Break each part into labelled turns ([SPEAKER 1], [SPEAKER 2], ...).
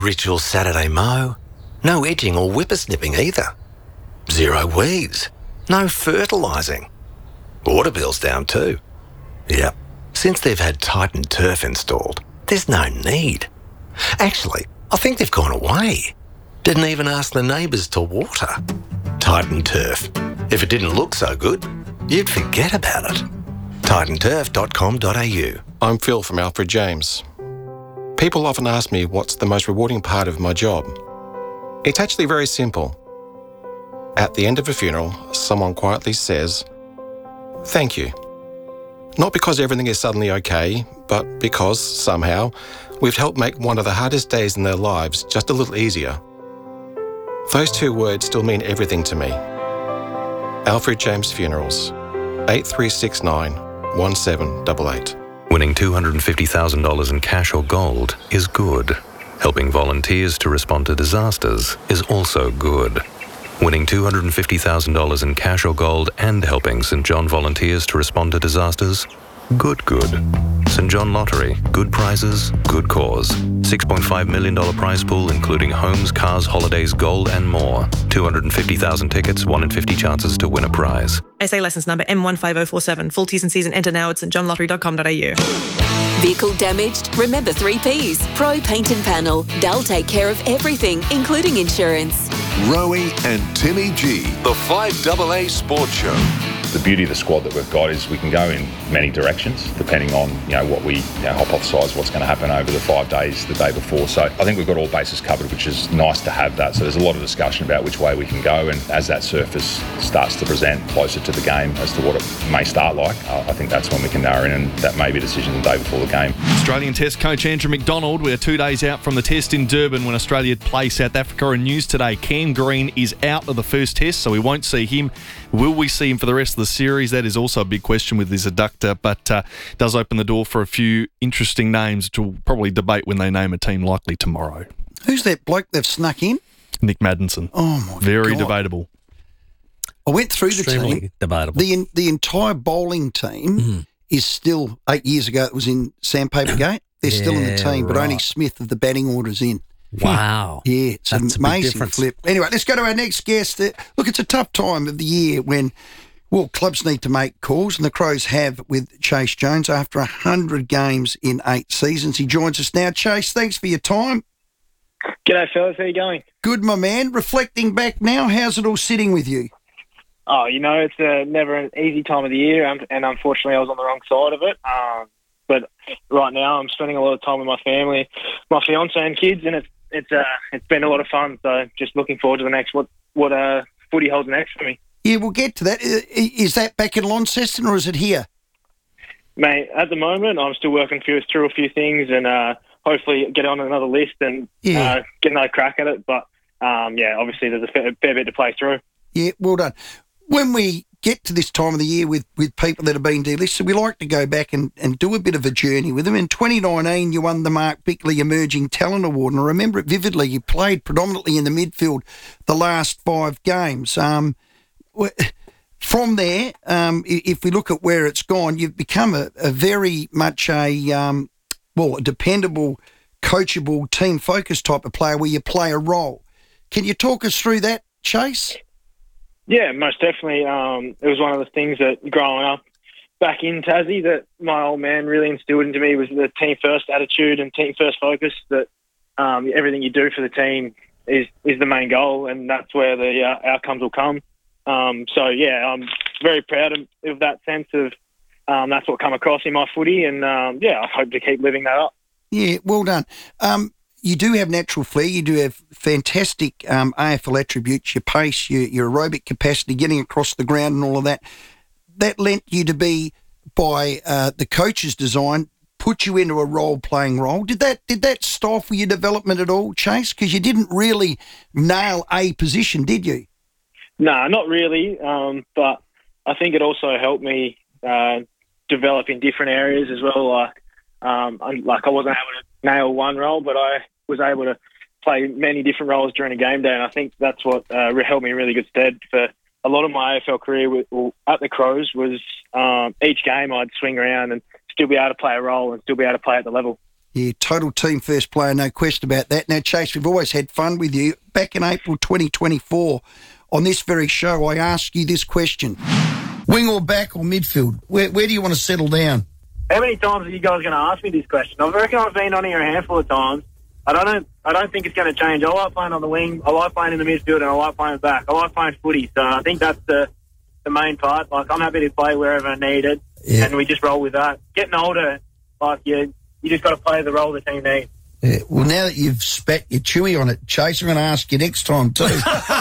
[SPEAKER 1] Ritual Saturday mow. No edging or whippersnipping either. Zero weeds. No fertilising. Water bill's down too. Yep. Since they've had Titan Turf installed, there's no need. Actually, I think they've gone away. Didn't even ask the neighbours to water. Titan Turf. If it didn't look so good, you'd forget about it. titanturf.com.au.
[SPEAKER 2] I'm Phil from Alfred James. People often ask me what's the most rewarding part of my job. It's actually very simple. At the end of a funeral, someone quietly says, "Thank you." Not because everything is suddenly okay, but because, somehow, we've helped make one of the hardest days in their lives just a little easier. Those two words still mean everything to me. Alfred James Funerals, 8369 1788.
[SPEAKER 3] Winning $250,000 in cash or gold is good. Helping volunteers to respond to disasters is also good. Winning $250,000 in cash or gold and helping St John volunteers to respond to disasters? Good. St John Lottery. Good prizes, good cause. $6.5 million prize pool including homes, cars, holidays, gold and more. 250,000 tickets, 1 in 50 chances to win a prize.
[SPEAKER 4] SA licence number M15047. Full T's and C's and enter now at stjohnlottery.com.au.
[SPEAKER 5] Vehicle damaged? Remember 3 Ps. Pro Paint and Panel. They'll take care of everything, including insurance.
[SPEAKER 6] Rowie and Timmy G, the 5AA Sports Show.
[SPEAKER 7] The beauty of the squad that we've got is we can go in many directions depending on what we hypothesise what's going to happen over the 5 days the day before. So I think we've got all bases covered, which is nice to have that. So there's a lot of discussion about which way we can go, and as that surface starts to present closer to the game as to what it may start like, I think that's when we can narrow in, and that may be a decision the day before the game.
[SPEAKER 8] Australian Test coach Andrew McDonald. We're 2 days out from the Test in Durban when Australia play South Africa. And news today, Cam Green is out of the first Test, so we won't see him. Will we see him for the rest of the series? That is also a big question with his adductor, but does open the door for a few interesting names which we'll probably debate when they name a team likely tomorrow.
[SPEAKER 9] Who's that bloke they've snuck in?
[SPEAKER 8] Nick Maddinson.
[SPEAKER 9] Oh, my God.
[SPEAKER 8] Very debatable.
[SPEAKER 9] I went through the
[SPEAKER 10] Extremely
[SPEAKER 9] team.
[SPEAKER 10] debatable.
[SPEAKER 9] The entire bowling team is still, 8 years ago it was in Sandpaper Gate. They're still in the team, but only Smith of the batting order's in.
[SPEAKER 10] Wow.
[SPEAKER 9] Yeah, it's an
[SPEAKER 10] That's a big
[SPEAKER 9] amazing
[SPEAKER 10] difference.
[SPEAKER 9] flip. Anyway, let's go to our next guest. Look, it's a tough time of the year when, clubs need to make calls, and the Crows have with Chase Jones after 100 games in 8 seasons. He joins us now. Chase, thanks for your time.
[SPEAKER 11] G'day, fellas. How you going?
[SPEAKER 9] Good, my man. Reflecting back now, how's it all sitting with you?
[SPEAKER 11] Oh, it's never an easy time of the year, and unfortunately I was on the wrong side of it. But right now I'm spending a lot of time with my family, my fiance and kids, and it's been a lot of fun. So just looking forward to the next what footy holds next for me.
[SPEAKER 9] Yeah, we'll get to that. Is that back in Launceston or is it here?
[SPEAKER 11] Mate, at the moment I'm still working through a few things and hopefully get on another list and get another crack at it. But obviously there's a fair bit to play through. Yeah, well done. When we get to this time of the year with people that have been delisted, we like to go back and do a bit of a journey with them. In 2019, you won the Mark Bickley Emerging Talent Award, and I remember it vividly. You played predominantly in the midfield the last 5 games. From there, if we look at where it's gone, you've become a very much a dependable, coachable, team-focused type of player where you play a role. Can you talk us through that, Chase? Yeah, most definitely. It was one of the things that growing up back in Tassie that my old man really instilled into me was the team-first attitude and team-first focus, that everything you do for the team is the main goal, and that's where the outcomes will come. I'm very proud of that sense of that's what come across in my footy, and I hope to keep living that up. Yeah, well done. You do have natural flair. You do have fantastic AFL attributes, your pace, your aerobic capacity, getting across the ground and all of that. That lent you to be, by the coach's design, put you into a role-playing role. Did that stifle your development at all, Chase? Because you didn't really nail a position, did you? No, not really. But I think it also helped me develop in different areas as well. Like I wasn't able to nail one role, but I was able to play many different roles during a game day, and I think that's what held me in really good stead for a lot of my AFL career at the Crows. Was each game I'd swing around and still be able to play a role and still be able to play at the level. Yeah, total team first player, no question about that. Now, Chase, we've always had fun with you. Back in April 2024, on this very show, I asked you this question. Wing or back or midfield? Where do you want to settle down?
[SPEAKER 10] How many times are you guys going to ask me this question? I reckon I've been on here a handful of times. I don't think it's going to change. I like playing on the wing, I like playing in the midfield, and I like playing back. I like playing footy, so I think that's the main part. Like, I'm happy to play wherever needed, and we just roll with that. Getting older, like, you just got to play the role the team needs.
[SPEAKER 11] Yeah, well, now that you've spat your chewy on it, Chase, I'm going to ask you next time too.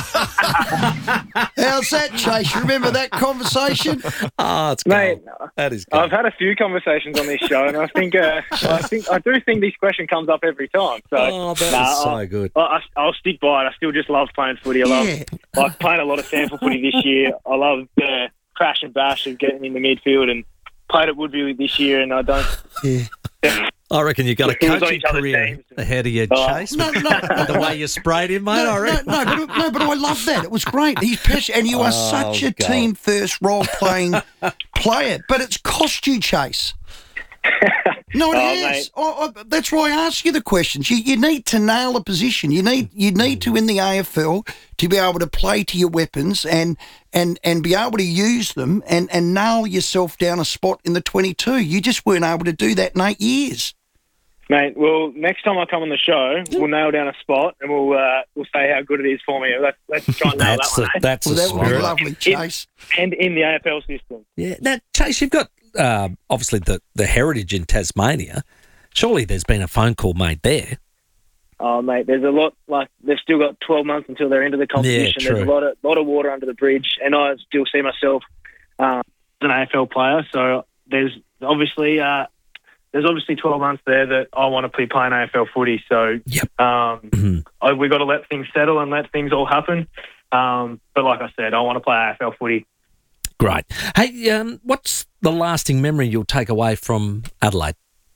[SPEAKER 11] How's that, Chase? You remember that conversation?
[SPEAKER 12] Oh, it's
[SPEAKER 10] Mate,
[SPEAKER 12] that is good.
[SPEAKER 10] I've had a few conversations on this show, and I think I do think this question comes up every time. So,
[SPEAKER 12] is so good.
[SPEAKER 10] I'll stick by it. I still just love playing footy. I love playing a lot of sample footy this year. I love the crash and bash of getting in the midfield, and played at Woodville this year, and I don't.
[SPEAKER 11] Yeah.
[SPEAKER 12] I reckon you've got a coaching career ahead of you, Chase.
[SPEAKER 11] No.
[SPEAKER 12] The way you sprayed him, mate, I reckon.
[SPEAKER 11] No, but I love that. It was great. He's passionate, and you are such a team-first role-playing player. But it's cost you, Chase. No, it has. That's why I ask you the questions. You need to nail a position. You need to, in the AFL, to be able to play to your weapons and be able to use them and nail yourself down a spot in the 22. You just weren't able to do that in 8 years.
[SPEAKER 10] Mate, well, next time I come on the show, we'll nail down a spot and we'll say how good it is for me. Let's try and nail that one.
[SPEAKER 12] That's
[SPEAKER 11] that would be lovely, Chase.
[SPEAKER 10] And in the AFL system.
[SPEAKER 12] Yeah. Now, Chase, you've got obviously the heritage in Tasmania. Surely there's been a phone call made there.
[SPEAKER 10] Oh, mate, there's a lot. Like, they've still got 12 months until they're into the competition.
[SPEAKER 12] Yeah, true.
[SPEAKER 10] There's a lot of water under the bridge, and I still see myself as an AFL player. So there's obviously 12 months there that I want to be playing AFL footy. So we've got to let things settle and let things all happen. But like I said, I want to play AFL footy.
[SPEAKER 12] Great. Hey, what's the lasting memory you'll take away from Adelaide?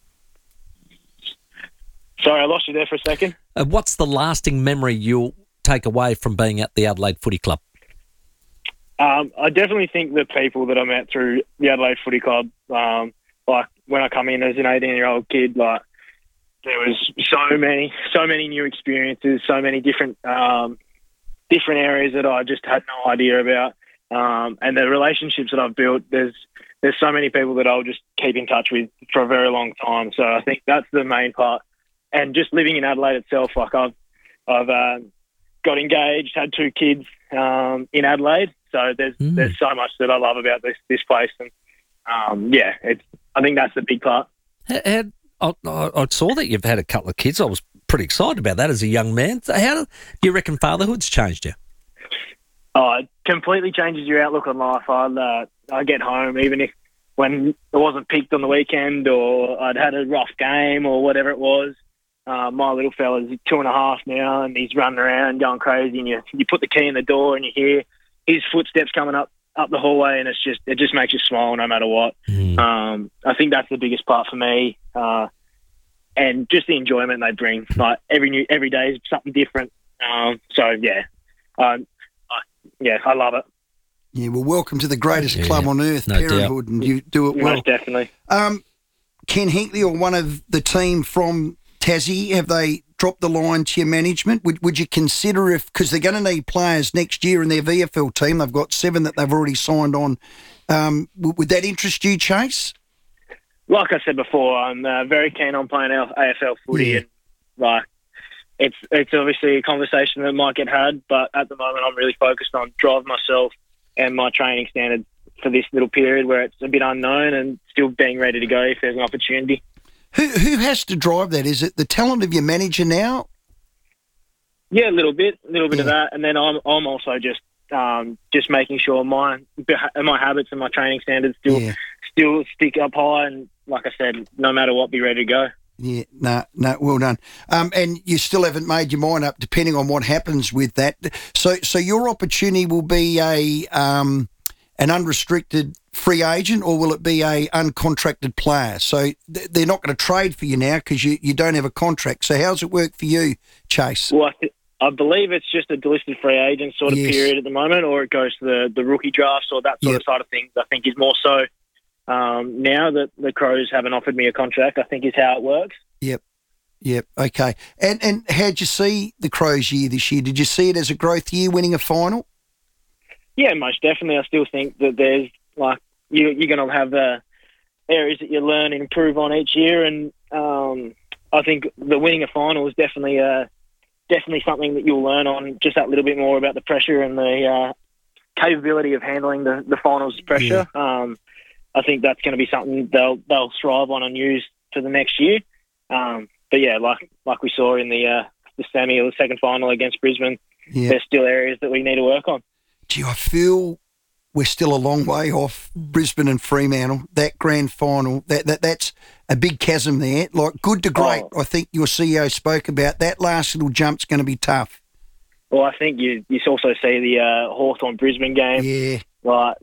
[SPEAKER 10] Sorry, I lost you there for a second.
[SPEAKER 12] What's the lasting memory you'll take away from being at the Adelaide Footy Club?
[SPEAKER 10] I definitely think the people that I met through the Adelaide Footy Club, like when I come in as an 18-year-old kid, like there was so many new experiences, so many different areas that I just had no idea about. And the relationships that I've built, there's so many people that I'll just keep in touch with for a very long time. So I think that's the main part. And just living in Adelaide itself, like I've got engaged, had 2 kids in Adelaide. So there's so much that I love about this place, and I think that's the big part.
[SPEAKER 12] I saw that you've had a couple of kids. I was pretty excited about that as a young man. So how do you reckon fatherhood's changed you?
[SPEAKER 10] Oh, it completely changes your outlook on life. I get home, even if when it wasn't picked on the weekend or I'd had a rough game or whatever it was. My little fella's 2.5 now, and he's running around going crazy, and you put the key in the door and you hear his footsteps coming up the hallway, and it just makes you smile no matter what. I think that's the biggest part for me, and just the enjoyment they bring. Like every day is something different. I love it.
[SPEAKER 11] Yeah, well, welcome to the greatest club on earth,
[SPEAKER 12] no
[SPEAKER 11] Parenthood,
[SPEAKER 12] doubt.
[SPEAKER 11] and you do it well.
[SPEAKER 10] Most definitely.
[SPEAKER 11] Ken Hinkley, or one of the team from Tassie, have they dropped the line to your management? Would you consider, because they're going to need players next year in their VFL team, they've got 7 that they've already signed on, would that interest you, Chase?
[SPEAKER 10] Like I said before, I'm very keen on playing our AFL footy, and like it's obviously a conversation that might get had, but at the moment I'm really focused on driving myself and my training standards for this little period where it's a bit unknown, and still being ready to go if there's an opportunity.
[SPEAKER 11] Who has to drive that? Is it the talent of your manager now?
[SPEAKER 10] Yeah, a little bit of that, and then I'm also just making sure my habits and my training standards still stick up high, and like I said, no matter what, be ready to go.
[SPEAKER 11] Yeah, no, well done. And you still haven't made your mind up, depending on what happens with that. So your opportunity will be an unrestricted free agent, or will it be a uncontracted player? So they're not going to trade for you now because you don't have a contract. So how's it work for you, Chase?
[SPEAKER 10] Well, I believe it's just a delisted free agent sort of period at the moment, or it goes to the rookie drafts or that sort of side of things. I think is more so now that the Crows haven't offered me a contract, I think is how it works.
[SPEAKER 11] Yep. Okay. And how'd you see the Crows year this year? Did you see it as a growth year, winning a final?
[SPEAKER 10] Yeah, most definitely. I still think that there's you're going to have areas that you learn and improve on each year, and I think the winning a final is definitely something that you'll learn on, just that little bit more about the pressure and the capability of handling the finals pressure.
[SPEAKER 11] Yeah.
[SPEAKER 10] I think that's going to be something they'll strive on and use for the next year. But yeah, like we saw in the semi or the second final against Brisbane, there's still areas that we need to work on.
[SPEAKER 11] Gee, I feel we're still a long way off Brisbane and Fremantle. That grand final, that's a big chasm there. Like good to great, I think your CEO spoke about. That last little jump's going to be tough.
[SPEAKER 10] Well, I think you also see the Hawthorn-Brisbane game.
[SPEAKER 11] Yeah.
[SPEAKER 10] Like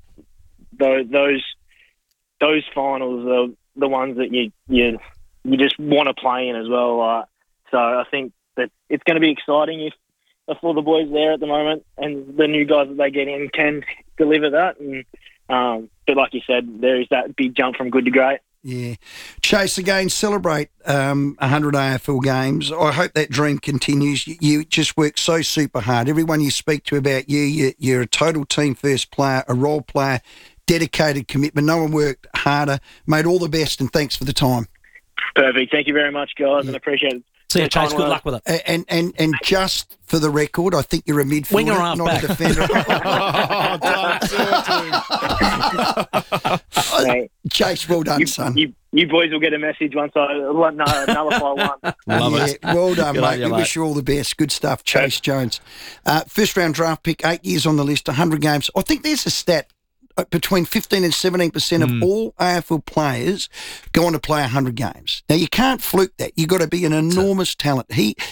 [SPEAKER 10] those finals are the ones that you just want to play in as well. So I think that it's going to be exciting if all the boys there at the moment and the new guys that they get in can deliver that. And but like you said, there is that big jump from good to great.
[SPEAKER 11] Yeah. Chase, again, celebrate 100 AFL games. I hope that dream continues. You just work so super hard. Everyone you speak to about you're a total team first player, a role player, dedicated commitment. No one worked harder. Mate, all the best and thanks for the time.
[SPEAKER 10] Perfect. Thank you very much, guys, and appreciate it.
[SPEAKER 12] See you, Chase. Good luck with it.
[SPEAKER 11] And just for the record, I think you're a midfielder,
[SPEAKER 12] Winger half
[SPEAKER 11] not
[SPEAKER 12] back.
[SPEAKER 11] a defender. Chase, well done, son.
[SPEAKER 10] You boys will get a message once I nullify one.
[SPEAKER 12] Love it.
[SPEAKER 11] Well done,
[SPEAKER 12] Good
[SPEAKER 11] mate.
[SPEAKER 12] on you,
[SPEAKER 11] We
[SPEAKER 12] mate.
[SPEAKER 11] wish you all the best. Good stuff, Chase Jones. First round draft pick, 8 years on the list, 100 games. I think there's a stat. Between 15 and 17% of all AFL players go on to play 100 games. Now, you can't fluke that. You've got to be an enormous talent.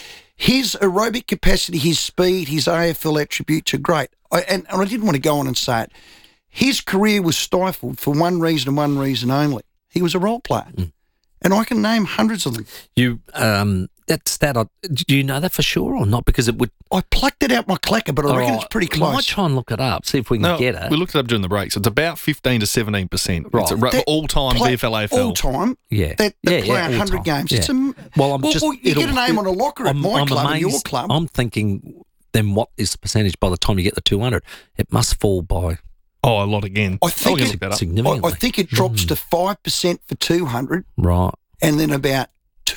[SPEAKER 11] His aerobic capacity, his speed, his AFL attributes are great. And I didn't want to go on and say it. His career was stifled for one reason and one reason only. He was a role player. And I can name hundreds of them.
[SPEAKER 12] You that stat, do you know that for sure or not? Because it would.
[SPEAKER 11] I plucked it out my clacker, but I reckon it's pretty close.
[SPEAKER 12] I might try and look it up, see if we can get it.
[SPEAKER 8] We looked it up during the breaks. It's about 15 to 17%.
[SPEAKER 12] Right.
[SPEAKER 8] It's all-time VFL AFL.
[SPEAKER 11] All time.
[SPEAKER 12] Yeah.
[SPEAKER 11] That play
[SPEAKER 12] all
[SPEAKER 11] 100
[SPEAKER 12] time.
[SPEAKER 11] games.
[SPEAKER 12] Yeah.
[SPEAKER 11] It's
[SPEAKER 12] I'm just.
[SPEAKER 11] you get a name on a locker at my club and your club.
[SPEAKER 12] I'm thinking, then what is the percentage by the time you get the 200? It must fall by.
[SPEAKER 8] Oh, a lot again.
[SPEAKER 11] I think
[SPEAKER 12] significantly.
[SPEAKER 11] I think it drops to 5% for 200.
[SPEAKER 12] Right.
[SPEAKER 11] And then about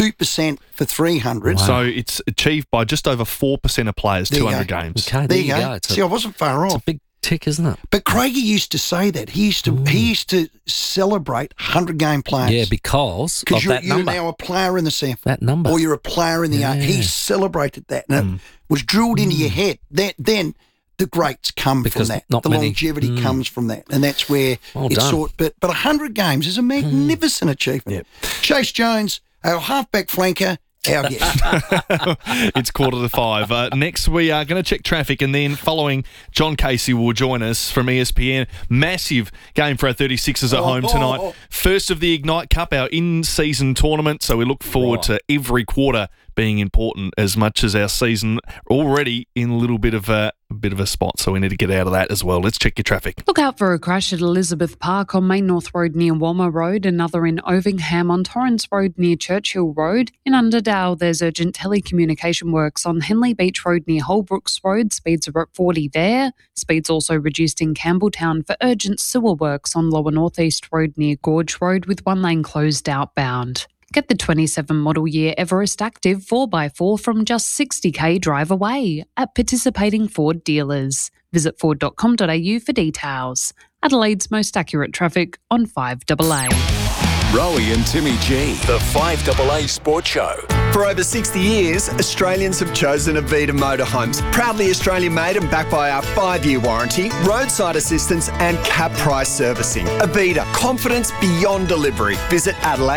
[SPEAKER 11] 2% for 300.
[SPEAKER 8] Wow. So it's achieved by just over 4% of players,
[SPEAKER 11] There you
[SPEAKER 8] 200
[SPEAKER 11] go.
[SPEAKER 8] games.
[SPEAKER 12] Okay,
[SPEAKER 11] There you go. See, I wasn't far off.
[SPEAKER 12] It's a big tick, isn't it?
[SPEAKER 11] But Craigie used to say that. He used to celebrate 100-game players.
[SPEAKER 12] Yeah, because of
[SPEAKER 11] you're
[SPEAKER 12] that number.
[SPEAKER 11] now a player in the SANFL.
[SPEAKER 12] That number.
[SPEAKER 11] Or you're a player in the A. He celebrated that. And it was drilled into your head. Then the greats come
[SPEAKER 12] Because
[SPEAKER 11] from that.
[SPEAKER 12] not
[SPEAKER 11] The
[SPEAKER 12] many-
[SPEAKER 11] longevity comes from that. And that's where
[SPEAKER 12] Well
[SPEAKER 11] it's
[SPEAKER 12] done.
[SPEAKER 11] sort. But 100 games is a magnificent achievement. Chase Jones, our halfback flanker, our guest.
[SPEAKER 8] It's 4:45. Next, we are going to check traffic, and then following, John Casey will join us from ESPN. Massive game for our 36ers at home tonight. First of the Ignite Cup, our in-season tournament, so we look forward to every quarter being important as much as our season already in a little bit of a spot, so we need to get out of that as well. Let's check your traffic.
[SPEAKER 13] Look out for a crash at Elizabeth Park on Main North Road near Walmer Road, another in Ovingham on Torrens Road near Churchill Road. In Underdale, there's urgent telecommunication works on Henley Beach Road near Holbrooks Road. Speeds are at 40 there. Speeds also reduced in Campbelltown for urgent sewer works on Lower North East Road near Gorge Road with one lane closed outbound. Get the 27 model year Everest Active 4x4 from just $60,000 drive away at participating Ford dealers. Visit ford.com.au for details. Adelaide's most accurate traffic on 5AA.
[SPEAKER 6] Rowie and Timmy G, the 5AA Sports Show.
[SPEAKER 14] For over 60 years, Australians have chosen Avita Motorhomes. Proudly Australian made and backed by our 5-year warranty, roadside assistance and cap price servicing. Avita, confidence beyond delivery. Visit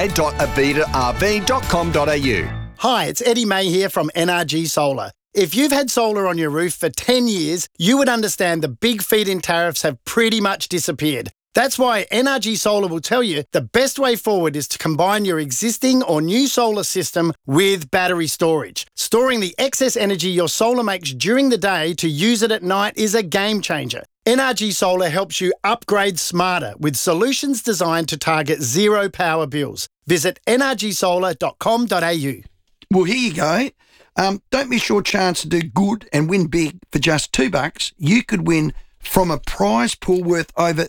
[SPEAKER 14] adelaide.avitarv.com.au.
[SPEAKER 15] Hi, it's Eddie May here from NRG Solar. If you've had solar on your roof for 10 years, you would understand the big feed-in tariffs have pretty much disappeared. That's why NRG Solar will tell you the best way forward is to combine your existing or new solar system with battery storage. Storing the excess energy your solar makes during the day to use it at night is a game changer. NRG Solar helps you upgrade smarter with solutions designed to target zero power bills. Visit nrgsolar.com.au.
[SPEAKER 11] Well, here you go. Don't miss your chance to do good and win big for just $2. You could win from a prize pool worth over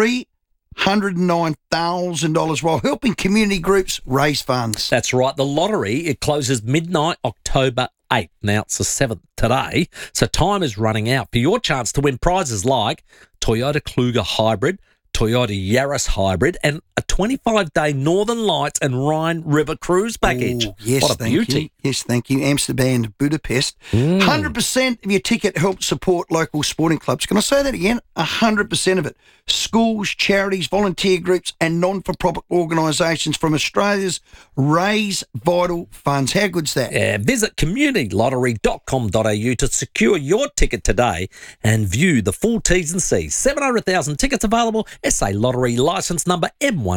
[SPEAKER 11] $309,000 while helping community groups raise funds.
[SPEAKER 12] That's right. The lottery, it closes midnight October 8th. Now it's the 7th today, so time is running out for your chance to win prizes like Toyota Kluger Hybrid, Toyota Yaris Hybrid, and a 25-day Northern Lights and Rhine River cruise package.
[SPEAKER 11] Ooh, yes,
[SPEAKER 12] what a
[SPEAKER 11] thank
[SPEAKER 12] beauty.
[SPEAKER 11] you. Yes, thank you. Amsterdam, Budapest. 100% of your ticket helps support local sporting clubs. Can I say that again? 100% of it. Schools, charities, volunteer groups and non-for-profit organisations from Australia's raise vital funds. How good's that?
[SPEAKER 12] Yeah, visit communitylottery.com.au to secure your ticket today and view the full T's and C's. 700,000 tickets available. SA Lottery licence number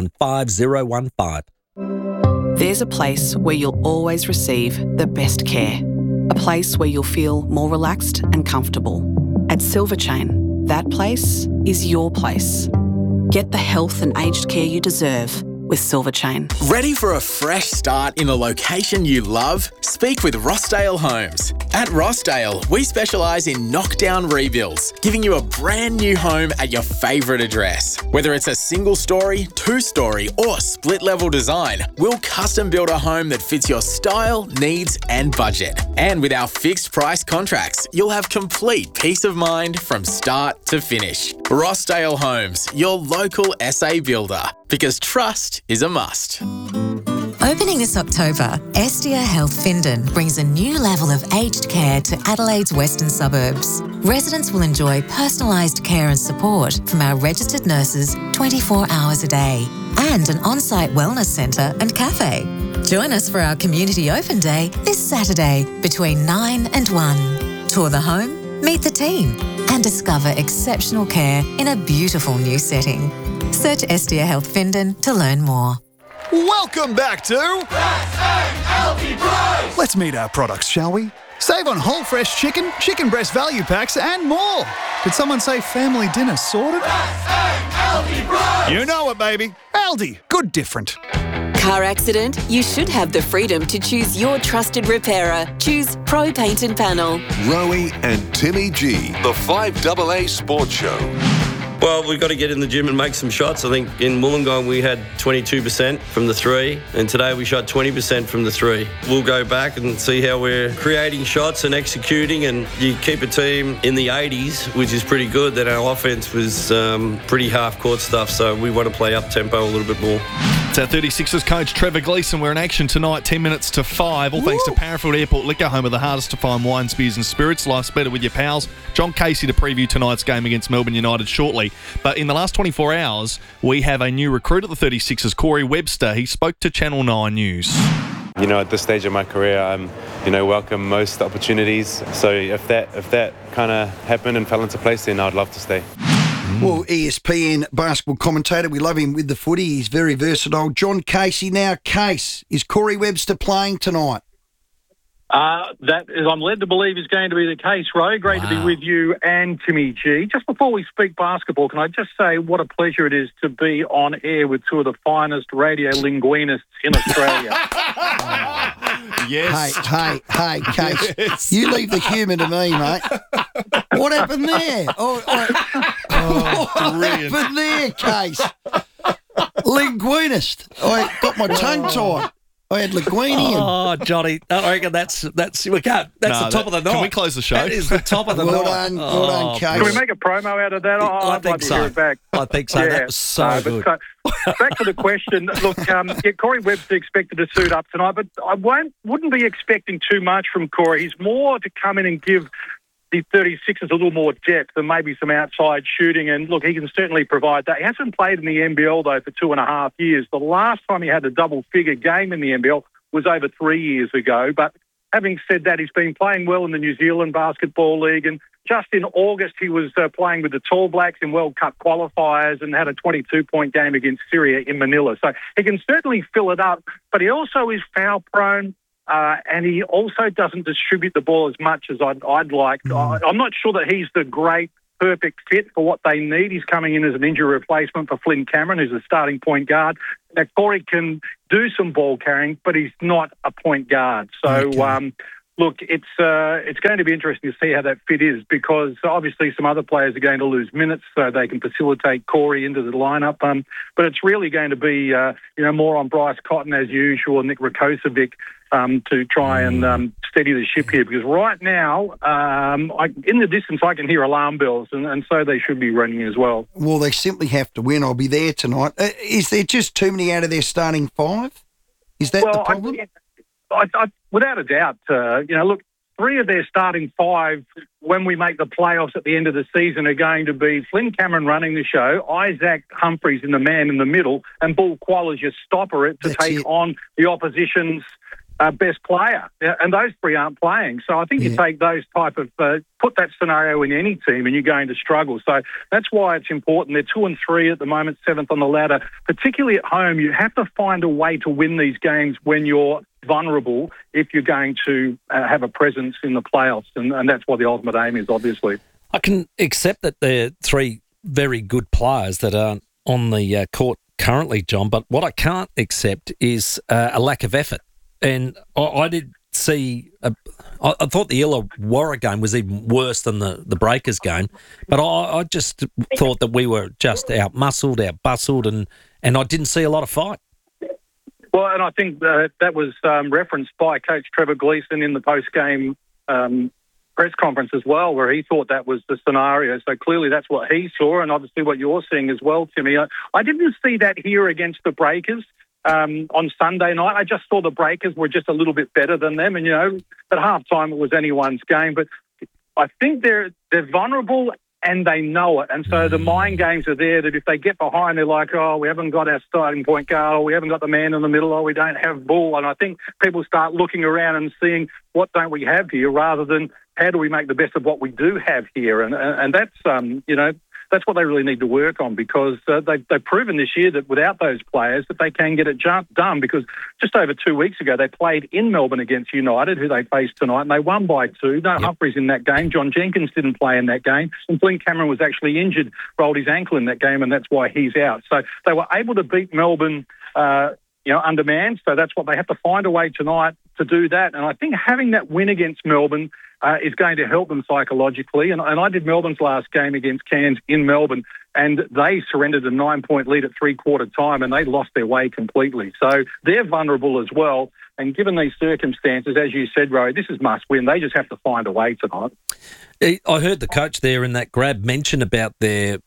[SPEAKER 12] M15015.
[SPEAKER 16] There's a place where you'll always receive the best care. A place where you'll feel more relaxed and comfortable. At Silver Chain, that place is your place. Get the health and aged care you deserve with Silver Chain.
[SPEAKER 17] Ready for a fresh start in a location you love? Speak with Rossdale Homes. At Rossdale, we specialise in knockdown rebuilds, giving you a brand new home at your favourite address. Whether it's a single story, 2-story or split level design, we'll custom build a home that fits your style, needs and budget. And with our fixed price contracts, you'll have complete peace of mind from start to finish. Rossdale Homes, your local SA builder. Because trust is a must.
[SPEAKER 18] Opening this October, Estia Health Findon brings a new level of aged care to Adelaide's western suburbs. Residents will enjoy personalised care and support from our registered nurses 24 hours a day and an on-site wellness centre and cafe. Join us for our Community Open Day this Saturday between 9 and 1. Tour the home, meet the team and discover exceptional care in a beautiful new setting. Search Estia Health Findon to learn more.
[SPEAKER 19] Welcome back to
[SPEAKER 20] Healthy Price.
[SPEAKER 19] Let's meet our products, shall we? Save on whole fresh chicken, chicken breast value packs and more. Did someone say family dinner sorted?
[SPEAKER 20] Healthy Price.
[SPEAKER 19] You know it, baby. Aldi, good different.
[SPEAKER 5] Car accident? You should have the freedom to choose your trusted repairer. Choose Pro Paint and Panel.
[SPEAKER 6] Rowie and Timmy G, the 5AA Sports Show.
[SPEAKER 21] Well, we've got to get in the gym and make some shots. I think in Wollongong we had 22% from the 3, and today we shot 20% from the 3. We'll go back and see how we're creating shots and executing, and you keep a team in the 80s, which is pretty good. Then our offence was pretty half-court stuff, so we want to play up-tempo a little bit more.
[SPEAKER 8] It's our 36ers coach Trevor Gleeson. We're in action tonight, 10 minutes to 5. All thanks to Parafield Airport Liquor, home of the hardest to find wines, beers and spirits. Life's better with your pals. John Casey to preview tonight's game against Melbourne United shortly. But in the last 24 hours, we have a new recruit at the 36ers, Corey Webster. He spoke to Channel 9 News.
[SPEAKER 22] You know, at this stage of my career, I'm, welcome most opportunities. So if that kind of happened and fell into place, then I'd love to stay.
[SPEAKER 11] Well, ESPN basketball commentator, we love him with the footy. He's very versatile. John Casey. Now, Case, is Corey Webster playing tonight?
[SPEAKER 23] That is, I'm led to believe is going to be the case, Ro. Great to be with you and Timmy G. Just before we speak basketball, can I just say what a pleasure it is to be on air with two of the finest radio linguinists in Australia.
[SPEAKER 8] Yes.
[SPEAKER 11] Hey, Case. Yes. You leave the humour to me, mate. What happened there? What happened there, Case? Linguinist. I got my tongue tied. I had linguini.
[SPEAKER 12] Oh, Johnny, I reckon that's we can't. That's the top of the night.
[SPEAKER 8] Can we close the show?
[SPEAKER 12] That is the top of the
[SPEAKER 11] well
[SPEAKER 12] night.
[SPEAKER 11] Well done, Case.
[SPEAKER 23] Can we make a promo out of that?
[SPEAKER 12] I think so. I think so. That was so good.
[SPEAKER 23] Back to the question. Look, Corey Webster expected to suit up tonight, but I wouldn't be expecting too much from Corey. He's more to come in and give the 36ers a little more depth and maybe some outside shooting. And look, he can certainly provide that. He hasn't played in the NBL, though, for 2.5 years. The last time he had a double-figure game in the NBL was over 3 years ago. But having said that, he's been playing well in the New Zealand Basketball League. And just in August, he was playing with the Tall Blacks in World Cup qualifiers and had a 22-point game against Syria in Manila. So he can certainly fill it up. But he also is foul-prone. And he also doesn't distribute the ball as much as I'd like. I'm not sure that he's the great perfect fit for what they need. He's coming in as an injury replacement for Flynn Cameron, who's a starting point guard. Now, Corey can do some ball carrying, but he's not a point guard. So, look, it's going to be interesting to see how that fit is, because obviously some other players are going to lose minutes so they can facilitate Corey into the lineup. But it's really going to be more on Bryce Cotton as usual, Nick Rakocevic, to try and steady the ship here, because right now, in the distance, I can hear alarm bells, and so they should be ringing as well.
[SPEAKER 11] Well, they simply have to win. I'll be there tonight. Is there just too many out of their starting five? Is that the problem?
[SPEAKER 23] I without a doubt, look, 3 of their starting 5, when we make the playoffs at the end of the season, are going to be Flynn Cameron running the show, Isaac Humphries in the man in the middle, and Bull Quall as your stopper to take on the opposition's best player. And those 3 aren't playing. So I think you take those type of, put that scenario in any team and you're going to struggle. So that's why it's important. They're 2 and 3 at the moment, 7th on the ladder. Particularly at home, you have to find a way to win these games when you're vulnerable if you're going to have a presence in the playoffs. And that's what the ultimate aim is, obviously.
[SPEAKER 12] I can accept that they're 3 very good players that aren't on the court currently, John, but what I can't accept is a lack of effort. And I did see, I thought the Illawarra game was even worse than the Breakers game, but I just thought that we were just out-muscled, out-bustled, and I didn't see a lot of fight.
[SPEAKER 23] Well, and I think that was referenced by Coach Trevor Gleeson in the post-game press conference as well, where he thought that was the scenario. So clearly that's what he saw, and obviously what you're seeing as well, Timmy. I didn't see that here against the Breakers. On Sunday night, I just saw the Breakers were just a little bit better than them, and at halftime it was anyone's game. But I think they're vulnerable and they know it, and so the mind games are there that if they get behind, they're like, oh, we haven't got our starting point guard, or we haven't got the man in the middle, or we don't have Bull. And I think people start looking around and seeing what don't we have here, rather than how do we make the best of what we do have here, and that's that's what they really need to work on, because they've proven this year that without those players that they can get it done, because just over 2 weeks ago they played in Melbourne against United, who they faced tonight, and they won by 2. No Humphries in that game. John Jenkins didn't play in that game, and Flynn Cameron was actually injured, rolled his ankle in that game, and that's why he's out. So they were able to beat Melbourne undermanned, so that's what they have to find a way tonight to do that. And I think having that win against Melbourne is going to help them psychologically. And I did Melbourne's last game against Cairns in Melbourne, and they surrendered a 9-point lead at three-quarter time, and they lost their way completely. So they're vulnerable as well. And given these circumstances, as you said, Rory, this is must-win. They just have to find a way tonight.
[SPEAKER 12] I heard the coach there in that grab mention about their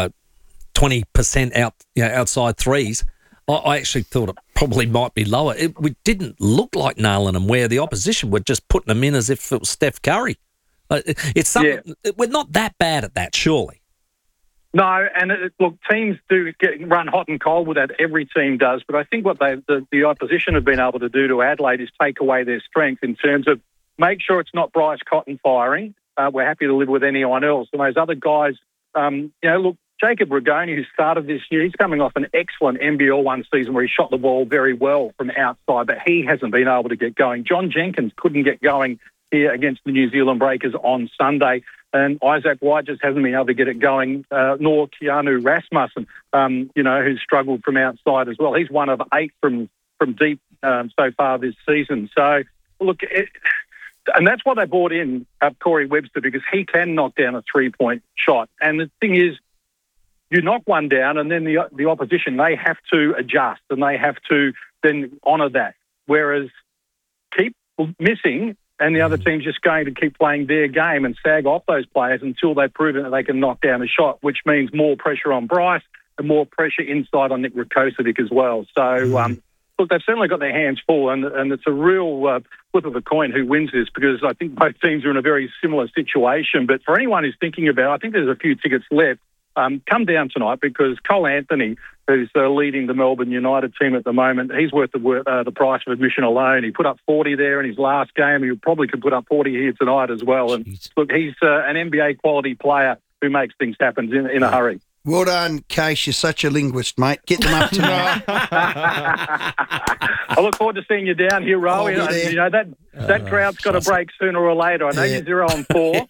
[SPEAKER 12] 20% outside threes. I actually thought it probably might be lower. It didn't look like nailing them, where the opposition were just putting them in as if it was Steph Curry. It's something. We're not that bad at that, surely.
[SPEAKER 23] No, and look, teams do run hot and cold with that. Every team does. But I think what the opposition have been able to do to Adelaide is take away their strength in terms of make sure it's not Bryce Cotton firing. We're happy to live with anyone else. And those other guys, look, Jacob Rigoni, who started this year, he's coming off an excellent NBL one season where he shot the ball very well from outside, but he hasn't been able to get going. John Jenkins couldn't get going here against the New Zealand Breakers on Sunday, and Isaac White just hasn't been able to get it going, nor Keanu Rasmussen, who's struggled from outside as well. He's 1 of 8 from deep so far this season. So, look, and that's why they brought in Corey Webster, because he can knock down a three-point shot. And the thing is, you knock one down, and then the opposition, they have to adjust, and they have to then honour that. Whereas keep missing, and the other team's just going to keep playing their game and sag off those players until they've proven that they can knock down a shot, which means more pressure on Bryce and more pressure inside on Nick Rakocevic as well. So, look, they've certainly got their hands full, and it's a real flip of a coin who wins this, because I think both teams are in a very similar situation. But for anyone who's thinking about it, I think there's a few tickets left. Come down tonight, because Cole Anthony, who's leading the Melbourne United team at the moment, he's worth the price of admission alone. He put up 40 there in his last game. He probably could put up 40 here tonight as well. And look, he's an NBA quality player who makes things happen in a hurry.
[SPEAKER 11] Well done, Case. You're such a linguist, mate. Get them up tonight.
[SPEAKER 23] I look forward to seeing you down here, Rowie. that drought's got to break sooner or later. I know you're 0-4.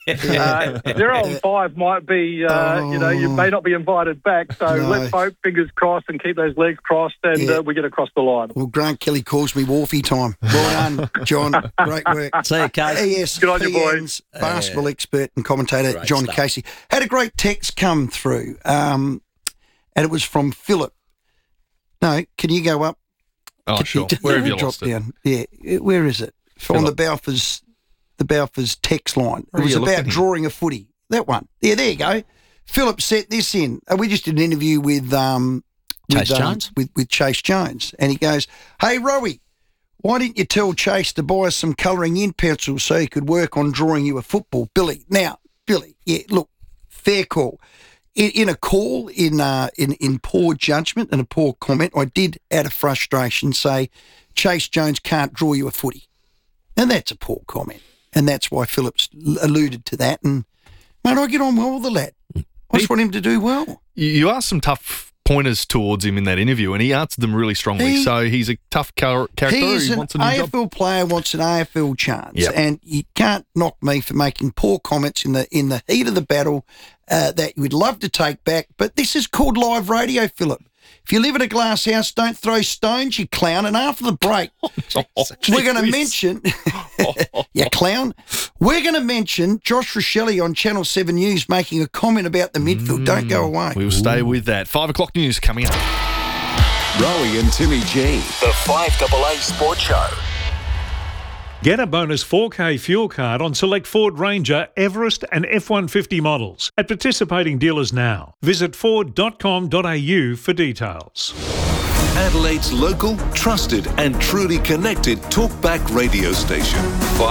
[SPEAKER 23] 0-5 might be, you may not be invited back. So let's hope, fingers crossed, and keep those legs crossed, and we get across the line.
[SPEAKER 11] Well, Grant Kelly calls me Wharfie time. Well done, John. Great work.
[SPEAKER 12] See you, Casey.
[SPEAKER 23] Good on you, boys.
[SPEAKER 11] Basketball expert and commentator
[SPEAKER 12] Great
[SPEAKER 11] John
[SPEAKER 12] stuff.
[SPEAKER 11] Casey. Had a great text come through, and it was from Philip. No, can you go up?
[SPEAKER 8] Oh, sure. Where have you lost it?
[SPEAKER 11] Down? Yeah, where is it? On the Balfour's text line. It was about drawing a footy. That one. Yeah, there you go. Philip sent this in. We just did an interview with
[SPEAKER 12] Chase Jones?
[SPEAKER 11] With Chase Jones, and he goes, "Hey, Rowie, why didn't you tell Chase to buy us some colouring in pencils so he could work on drawing you a football, Billy?" Now, Billy, yeah, look, fair call. In a call, in poor judgment and a poor comment, I did, out of frustration, say Chase Jones can't draw you a footy. And that's a poor comment. And that's why Phillips alluded to that. And, mate, I get on well with the lad. I just want him to do well.
[SPEAKER 8] You asked some tough pointers towards him in that interview, and he answered them really strongly. So he's a tough character.
[SPEAKER 11] He's
[SPEAKER 8] He
[SPEAKER 11] an
[SPEAKER 8] wants a new
[SPEAKER 11] AFL
[SPEAKER 8] job.
[SPEAKER 11] player, wants an AFL chance.
[SPEAKER 8] Yep.
[SPEAKER 11] And you can't knock me for making poor comments in the heat of the battle that you would love to take back. But this is called live radio, Philip. If you live in a glass house, don't throw stones, you clown. And after the break, we're going to mention, you clown, we're going to mention Josh Rochelle on Channel 7 News making a comment about the midfield. Don't go away.
[SPEAKER 8] We'll stay with that. 5 o'clock news coming up.
[SPEAKER 6] Rowie and Timmy G.
[SPEAKER 1] The 5AA Sports Show.
[SPEAKER 2] Get a bonus 4K fuel card on select Ford Ranger, Everest and F-150 models at participating dealers now. Visit ford.com.au for details.
[SPEAKER 6] Adelaide's local, trusted and truly connected talkback radio station.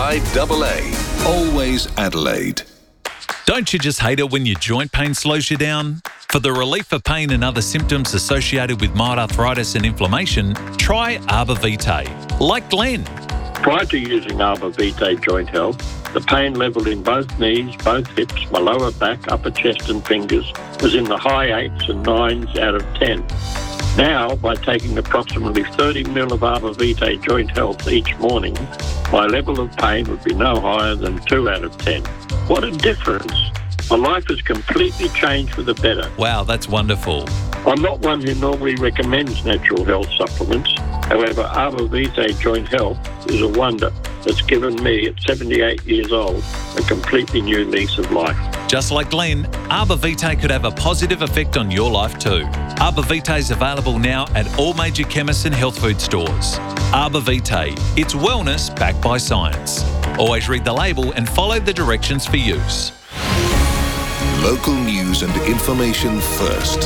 [SPEAKER 6] 5AA. Always Adelaide.
[SPEAKER 3] Don't you just hate it when your joint pain slows you down? For the relief of pain and other symptoms associated with mild arthritis and inflammation, try Arbor Vitae. Like Glenn.
[SPEAKER 24] Prior to using Arbor Vitae Joint Health, the pain level in both knees, both hips, my lower back, upper chest and fingers was in the high 8s and 9s out of 10. Now, by taking approximately 30 ml of Arbor Vitae Joint Health each morning, my level of pain would be no higher than 2 out of 10. What a difference! My life has completely changed for the better.
[SPEAKER 3] Wow, that's wonderful.
[SPEAKER 24] I'm not one who normally recommends natural health supplements. However, Arbor Vitae Joint Health is a wonder that's given me, at 78 years old, a completely new lease of life.
[SPEAKER 3] Just like Glenn, Arbor Vitae could have a positive effect on your life too. Arbor Vitae is available now at all major chemists and health food stores. Arbor Vitae, it's wellness backed by science. Always read the label and follow the directions for use.
[SPEAKER 6] Local news and information first.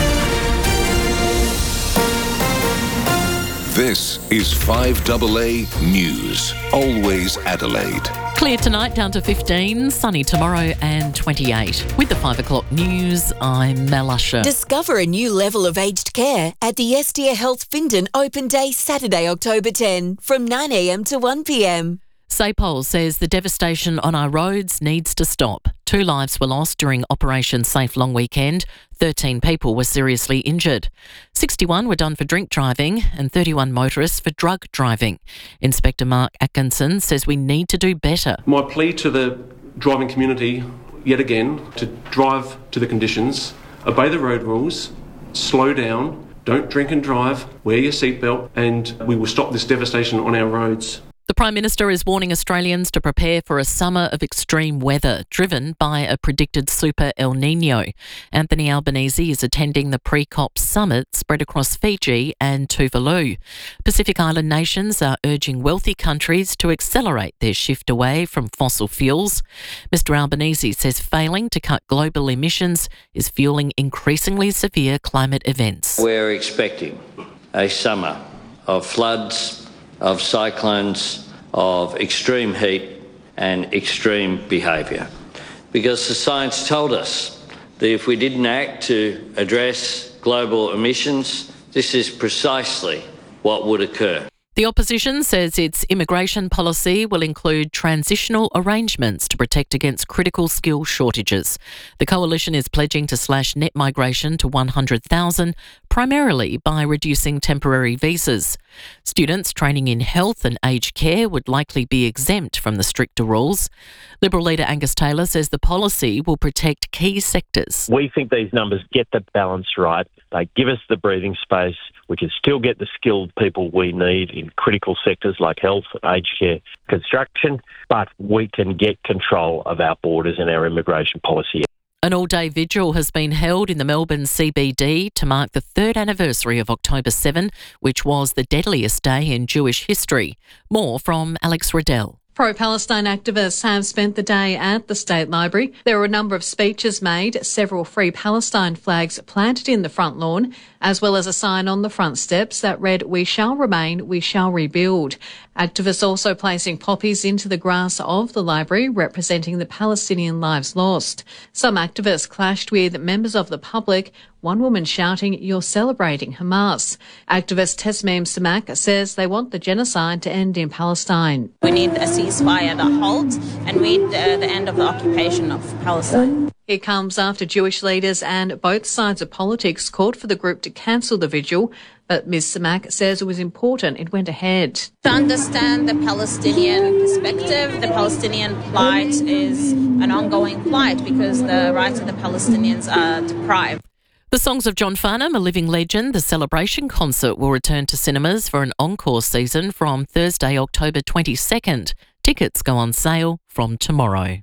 [SPEAKER 6] This is 5AA News. Always Adelaide.
[SPEAKER 25] Clear tonight, down to 15, sunny tomorrow and 28. With the 5 o'clock news, I'm Mel Usher.
[SPEAKER 5] Discover a new level of aged care at the Estia Health Findon Open Day Saturday, October 10 from 9am to 1pm.
[SPEAKER 25] SAPOL says the devastation on our roads needs to stop. 2 lives were lost during Operation Safe Long Weekend. 13 people were seriously injured. 61 were done for drink driving and 31 motorists for drug driving. Inspector Mark Atkinson says we need to do better.
[SPEAKER 26] My plea to the driving community, yet again, to drive to the conditions, obey the road rules, slow down, don't drink and drive, wear your seatbelt, and we will stop this devastation on our roads.
[SPEAKER 25] The Prime Minister is warning Australians to prepare for a summer of extreme weather, driven by a predicted super El Niño. Anthony Albanese is attending the pre-COP summit spread across Fiji and Tuvalu. Pacific Island nations are urging wealthy countries to accelerate their shift away from fossil fuels. Mr Albanese says failing to cut global emissions is fueling increasingly severe climate events.
[SPEAKER 27] We're expecting a summer of floods, of cyclones, of extreme heat and extreme behaviour. Because the science told us that if we didn't act to address global emissions, this is precisely what would occur.
[SPEAKER 25] The opposition says its immigration policy will include transitional arrangements to protect against critical skill shortages. The coalition is pledging to slash net migration to 100,000, primarily by reducing temporary visas. Students training in health and aged care would likely be exempt from the stricter rules. Liberal leader Angus Taylor says the policy will protect key sectors.
[SPEAKER 4] We think these numbers get the balance right. They give us the breathing space. We can still get the skilled people we need in critical sectors like health, aged care, construction, but we can get control of our borders and our immigration policy.
[SPEAKER 25] An all-day vigil has been held in the Melbourne CBD to mark the third anniversary of October 7, which was the deadliest day in Jewish history. More from Alex Riddell.
[SPEAKER 7] Pro-Palestine activists have spent the day at the State Library. There were a number of speeches made, several Free Palestine flags planted in the front lawn, as well as a sign on the front steps that read, "We shall remain, we shall rebuild." Activists also placing poppies into the grass of the library, representing the Palestinian lives lost. Some activists clashed with members of the public, one woman shouting, "You're celebrating Hamas." Activist Tesmim Samak says they want the genocide to end in Palestine.
[SPEAKER 9] We need a ceasefire, the halt, and we need the end of the occupation of Palestine.
[SPEAKER 7] It comes after Jewish leaders and both sides of politics called for the group to cancel the vigil, but Ms. Samak says it was important it went ahead.
[SPEAKER 9] To understand the Palestinian perspective, the Palestinian plight is an ongoing plight because the rights of the Palestinians are deprived.
[SPEAKER 25] The Songs of John Farnham, a living legend, the Celebration concert will return to cinemas for an encore season from Thursday, October 22nd. Tickets go on sale from tomorrow.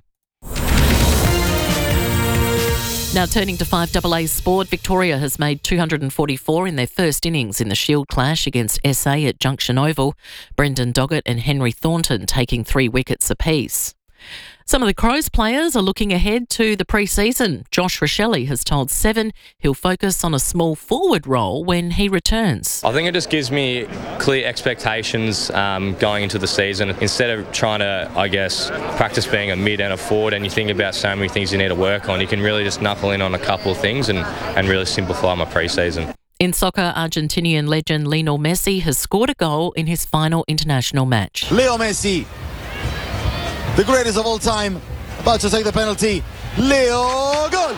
[SPEAKER 25] Now turning to 5AA sport, Victoria has made 244 in their first innings in the Shield clash against SA at Junction Oval. Brendan Doggett and Henry Thornton taking 3 wickets apiece. Some of the Crows players are looking ahead to the pre-season. Josh Rochelle has told Seven he'll focus on a small forward role when he returns.
[SPEAKER 10] I think it just gives me clear expectations going into the season. Instead of trying to, practice being a mid and a forward, and you think about so many things you need to work on, you can really just knuckle in on a couple of things and really simplify my pre-season.
[SPEAKER 25] In soccer, Argentinian legend Lionel Messi has scored a goal in his final international match.
[SPEAKER 13] Leo Messi, the greatest of all time, about to take the penalty. Leo, goal!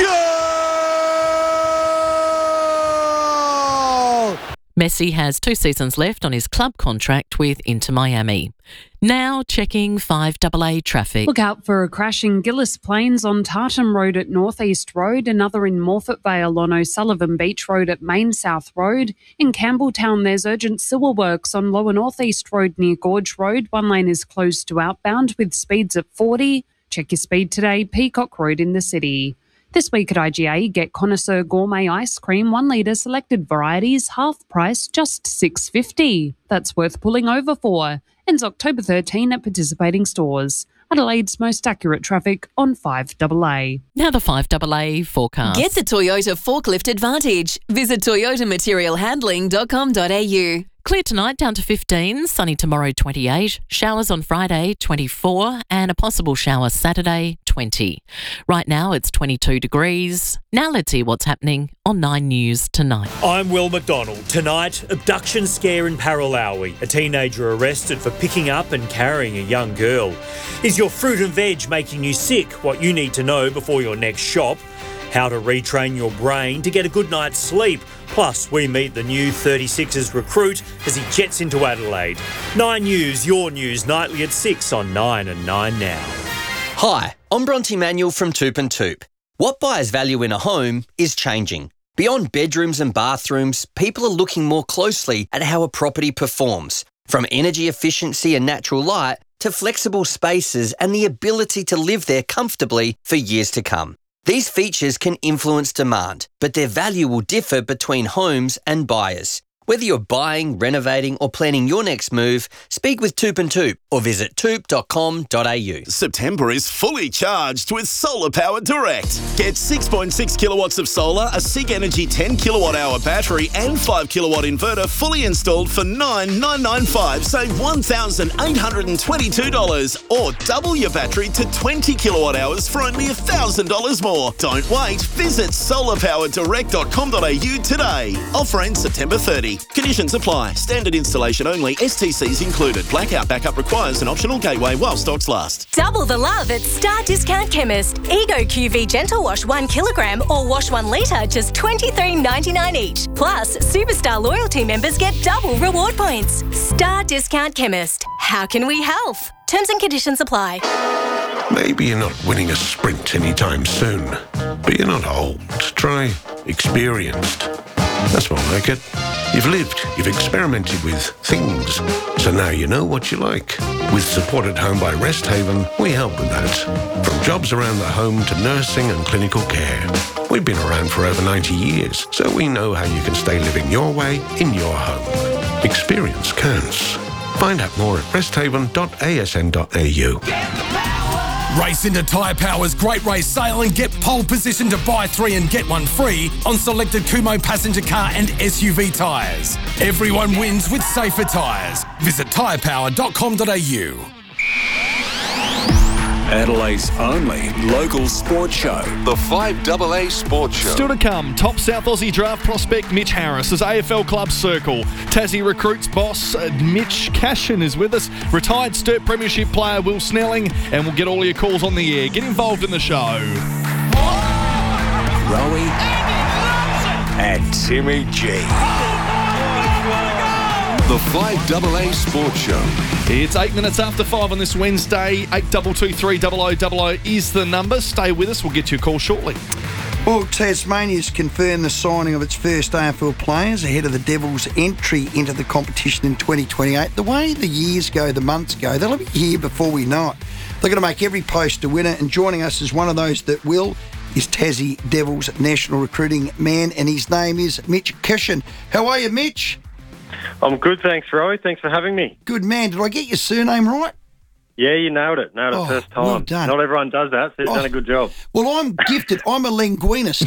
[SPEAKER 13] Goal!
[SPEAKER 25] Messi has 2 seasons left on his club contract with Inter Miami. Now checking 5AA traffic.
[SPEAKER 14] Look out for a crash in Gillis Plains on Tartan Road at North East Road, another in Morfett Vale on O'Sullivan Beach Road at Main South Road. In Campbelltown, there's urgent sewer works on Lower North East Road near Gorge Road. One lane is closed to outbound with speeds at 40. Check your speed today, Peacock Road in the city. This week at IGA, get Connoisseur Gourmet Ice Cream, 1 litre selected varieties, half price, just $6.50. That's worth pulling over for. Ends October 13 at participating stores. Adelaide's most accurate traffic on 5AA.
[SPEAKER 25] Now the 5AA forecast.
[SPEAKER 5] Get the Toyota Forklift Advantage. Visit toyotamaterialhandling.com.au.
[SPEAKER 25] Clear tonight down to 15, sunny tomorrow 28, showers on Friday 24 and a possible shower Saturday 20. Right now it's 22 degrees. Now let's see what's happening on 9 News tonight.
[SPEAKER 15] I'm Will McDonald. Tonight, abduction scare in Paralawi. A teenager arrested for picking up and carrying a young girl. Is your fruit and veg making you sick? What you need to know before your next shop. How to retrain your brain to get a good night's sleep. Plus, we meet the new 36ers recruit as he jets into Adelaide. 9 News, your news nightly at 6 on 9 and 9 Now.
[SPEAKER 28] Hi, I'm Bronte Manuel from Toop and Toop. What buyers value in a home is changing. Beyond bedrooms and bathrooms, people are looking more closely at how a property performs. From energy efficiency and natural light to flexible spaces and the ability to live there comfortably for years to come. These features can influence demand, but their value will differ between homes and buyers. Whether you're buying, renovating or planning your next move, speak with Toop and Toop or visit toop.com.au.
[SPEAKER 29] September is fully charged with Solar Power Direct. Get 6.6 kilowatts of solar, a SIG Energy 10 kilowatt hour battery and 5 kilowatt inverter fully installed for $9,995. Save $1,822 or double your battery to 20 kilowatt hours for only $1,000 more. Don't wait. Visit solarpowerdirect.com.au today. Offer ends September 30. Conditions apply. Standard installation only. STCs included. Blackout backup requires an optional gateway while stocks last.
[SPEAKER 12] Double the love at Star Discount Chemist. Ego QV Gentle Wash 1 kilogram or Wash 1 litre, just $23.99 each. Plus, Superstar loyalty members get double reward points. Star Discount Chemist. How can we help? Terms and conditions apply.
[SPEAKER 16] Maybe you're not winning a sprint anytime soon, but you're not old. Try experienced. That's more like it. You've lived, you've experimented with things, so now you know what you like. With Support at Home by Rest Haven, we help with that. From jobs around the home to nursing and clinical care. We've been around for over 90 years, so we know how you can stay living your way in your home. Experience counts. Find out more at resthaven.asn.au.
[SPEAKER 17] Race into Tyre Power's Great Race Sale and get pole position to buy 3 and get 1 free on selected Kumho passenger car and SUV tyres. Everyone wins with safer tyres. Visit tyrepower.com.au.
[SPEAKER 1] Adelaide's only local sports show.
[SPEAKER 6] The 5AA Sports Show.
[SPEAKER 8] Still to come, top South Aussie draft prospect Mitch Harris as AFL club circle. Tassie Recruits boss Mitch Cashin is with us. Retired Sturt Premiership player Will Snelling, and we'll get all your calls on the air. Get involved in the show.
[SPEAKER 1] Rowie and Timmy G.
[SPEAKER 6] The 5AA Sports Show.
[SPEAKER 8] It's 8 minutes after 5 on this Wednesday. 8223 is the number. Stay with us. We'll get you a call shortly.
[SPEAKER 11] Well, Tasmania's confirmed the signing of its first AFL players ahead of the Devils' entry into the competition in 2028. The way the years go, the months go, they'll be here before we know it. They're going to make every post a winner, and joining us is one of those that will is Tassie Devils national recruiting man, and his name is Mitch Cashin. How are you, Mitch?
[SPEAKER 18] I'm good, thanks, Roy. Thanks for having me.
[SPEAKER 11] Good man. Did I get your surname right?
[SPEAKER 18] Yeah, you nailed it. Nailed it first time.
[SPEAKER 11] Well done.
[SPEAKER 18] Not everyone does that, so you've done a good job.
[SPEAKER 11] Well, I'm gifted. I'm a linguinist.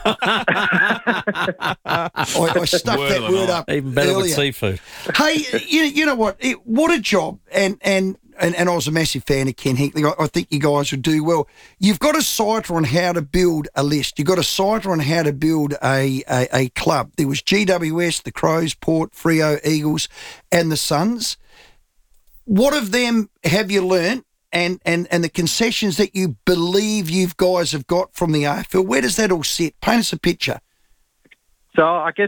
[SPEAKER 11] I stuffed that word up
[SPEAKER 8] even better
[SPEAKER 11] earlier.
[SPEAKER 8] with seafood.
[SPEAKER 11] Hey, you know what? What a job. And I was a massive fan of Ken Hinkley. I think you guys would do well. You've got a site on how to build a list. You've got a site on how to build a club. There was GWS, the Crows, Port, Freo, Eagles, and the Suns. What of them have you learnt, and the concessions that you believe you guys have got from the AFL? Where does that all sit? Paint us a picture.
[SPEAKER 18] So I guess,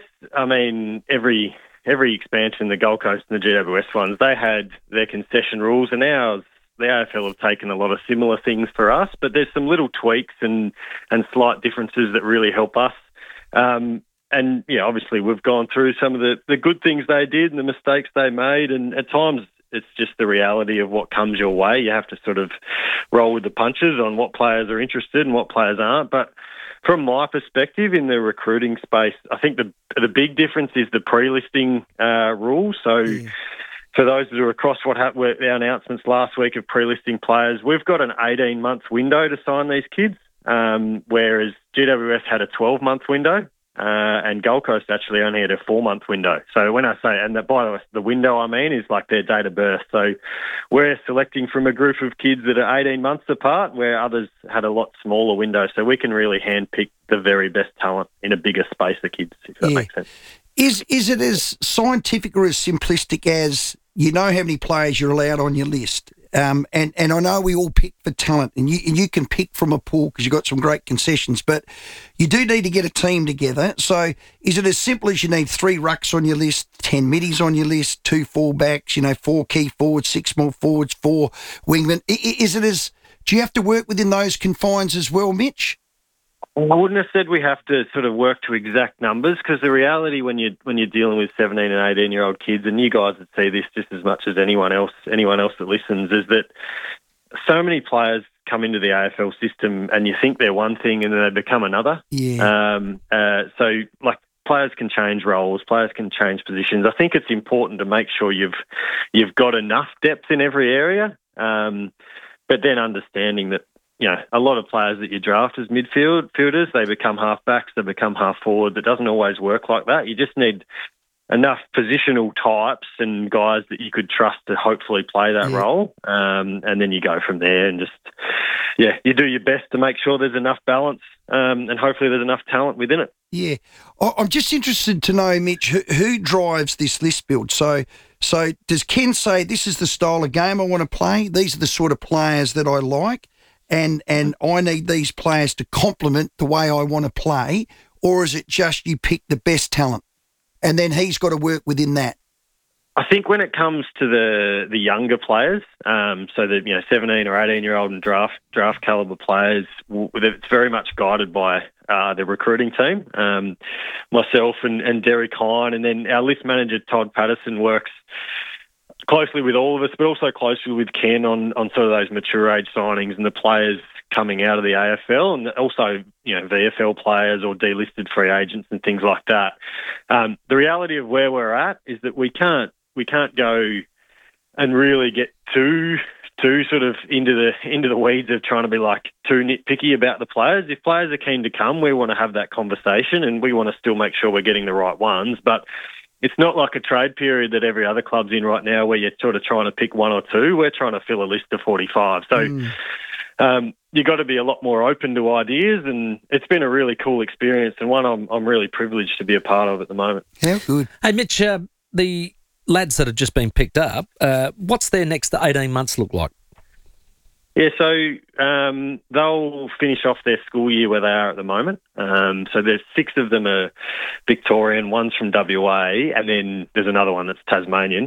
[SPEAKER 18] every expansion, the Gold Coast and the GWS ones, they had their concession rules, and ours, the AFL have taken a lot of similar things for us, but there's some little tweaks and slight differences that really help us. And, obviously we've gone through some of the good things they did and the mistakes they made, and at times it's just the reality of what comes your way. You have to sort of roll with the punches on what players are interested and what players aren't. But from my perspective in the recruiting space, I think the big difference is the pre-listing rules. So for those who are across what happened with our announcements last week of pre-listing players, we've got an 18-month window to sign these kids, whereas GWS had a 12-month window. And Gold Coast actually only had a 4-month window. So when I say, and by the way, the window I mean is like their date of birth. So we're selecting from a group of kids that are 18 months apart, where others had a lot smaller window. So we can really handpick the very best talent in a bigger space of kids, if that makes sense.
[SPEAKER 11] Is it as scientific or as simplistic as you know how many players you're allowed on your list? And I know we all pick for talent, and you can pick from a pool because you've got some great concessions, but you do need to get a team together. So is it as simple as you need 3 rucks on your list, 10 middies on your list, 2 fullbacks, 4 key forwards, 6 small forwards, 4 wingmen? Do you have to work within those confines as well, Mitch?
[SPEAKER 18] I wouldn't have said we have to sort of work to exact numbers, because the reality when you're dealing with 17 and 18-year-old kids, and you guys would see this just as much as anyone else that listens, is that so many players come into the AFL system and you think they're one thing and then they become another.
[SPEAKER 11] Yeah.
[SPEAKER 18] So players can change roles, players can change positions. I think it's important to make sure you've got enough depth in every area, but then understanding that a lot of players that you draft as midfielders, they become half-backs, they become half-forward. It doesn't always work like that. You just need enough positional types and guys that you could trust to hopefully play that role, and then you go from there and just you do your best to make sure there's enough balance and hopefully there's enough talent within it.
[SPEAKER 11] Yeah. I'm just interested to know, Mitch, who drives this list build? So does Ken say, this is the style of game I want to play, these are the sort of players that I like, and I need these players to complement the way I want to play, or is it just you pick the best talent and then he's got to work within that?
[SPEAKER 18] I think when it comes to the younger players, so the 17 or 18-year-old and draft caliber players, it's very much guided by the recruiting team. Myself and Derek Hine, and then our list manager Todd Patterson works closely with all of us, but also closely with Ken on sort of those mature age signings and the players coming out of the AFL, and also VFL players or delisted free agents and things like that. The reality of where we're at is that we can't go and really get too sort of into the weeds of trying to be like too nitpicky about the players. If players are keen to come, we want to have that conversation and we want to still make sure we're getting the right ones. But it's not like a trade period that every other club's in right now where you're sort of trying to pick one or two. We're trying to fill a list of 45. So you've got to be a lot more open to ideas, and it's been a really cool experience and one I'm really privileged to be a part of at the moment.
[SPEAKER 11] How good.
[SPEAKER 2] Hey, Mitch, the lads that have just been picked up, what's their next 18 months look like?
[SPEAKER 18] Yeah, so they'll finish off their school year where they are at the moment. So there's 6 of them are Victorian, one's from WA, and then there's another one that's Tasmanian.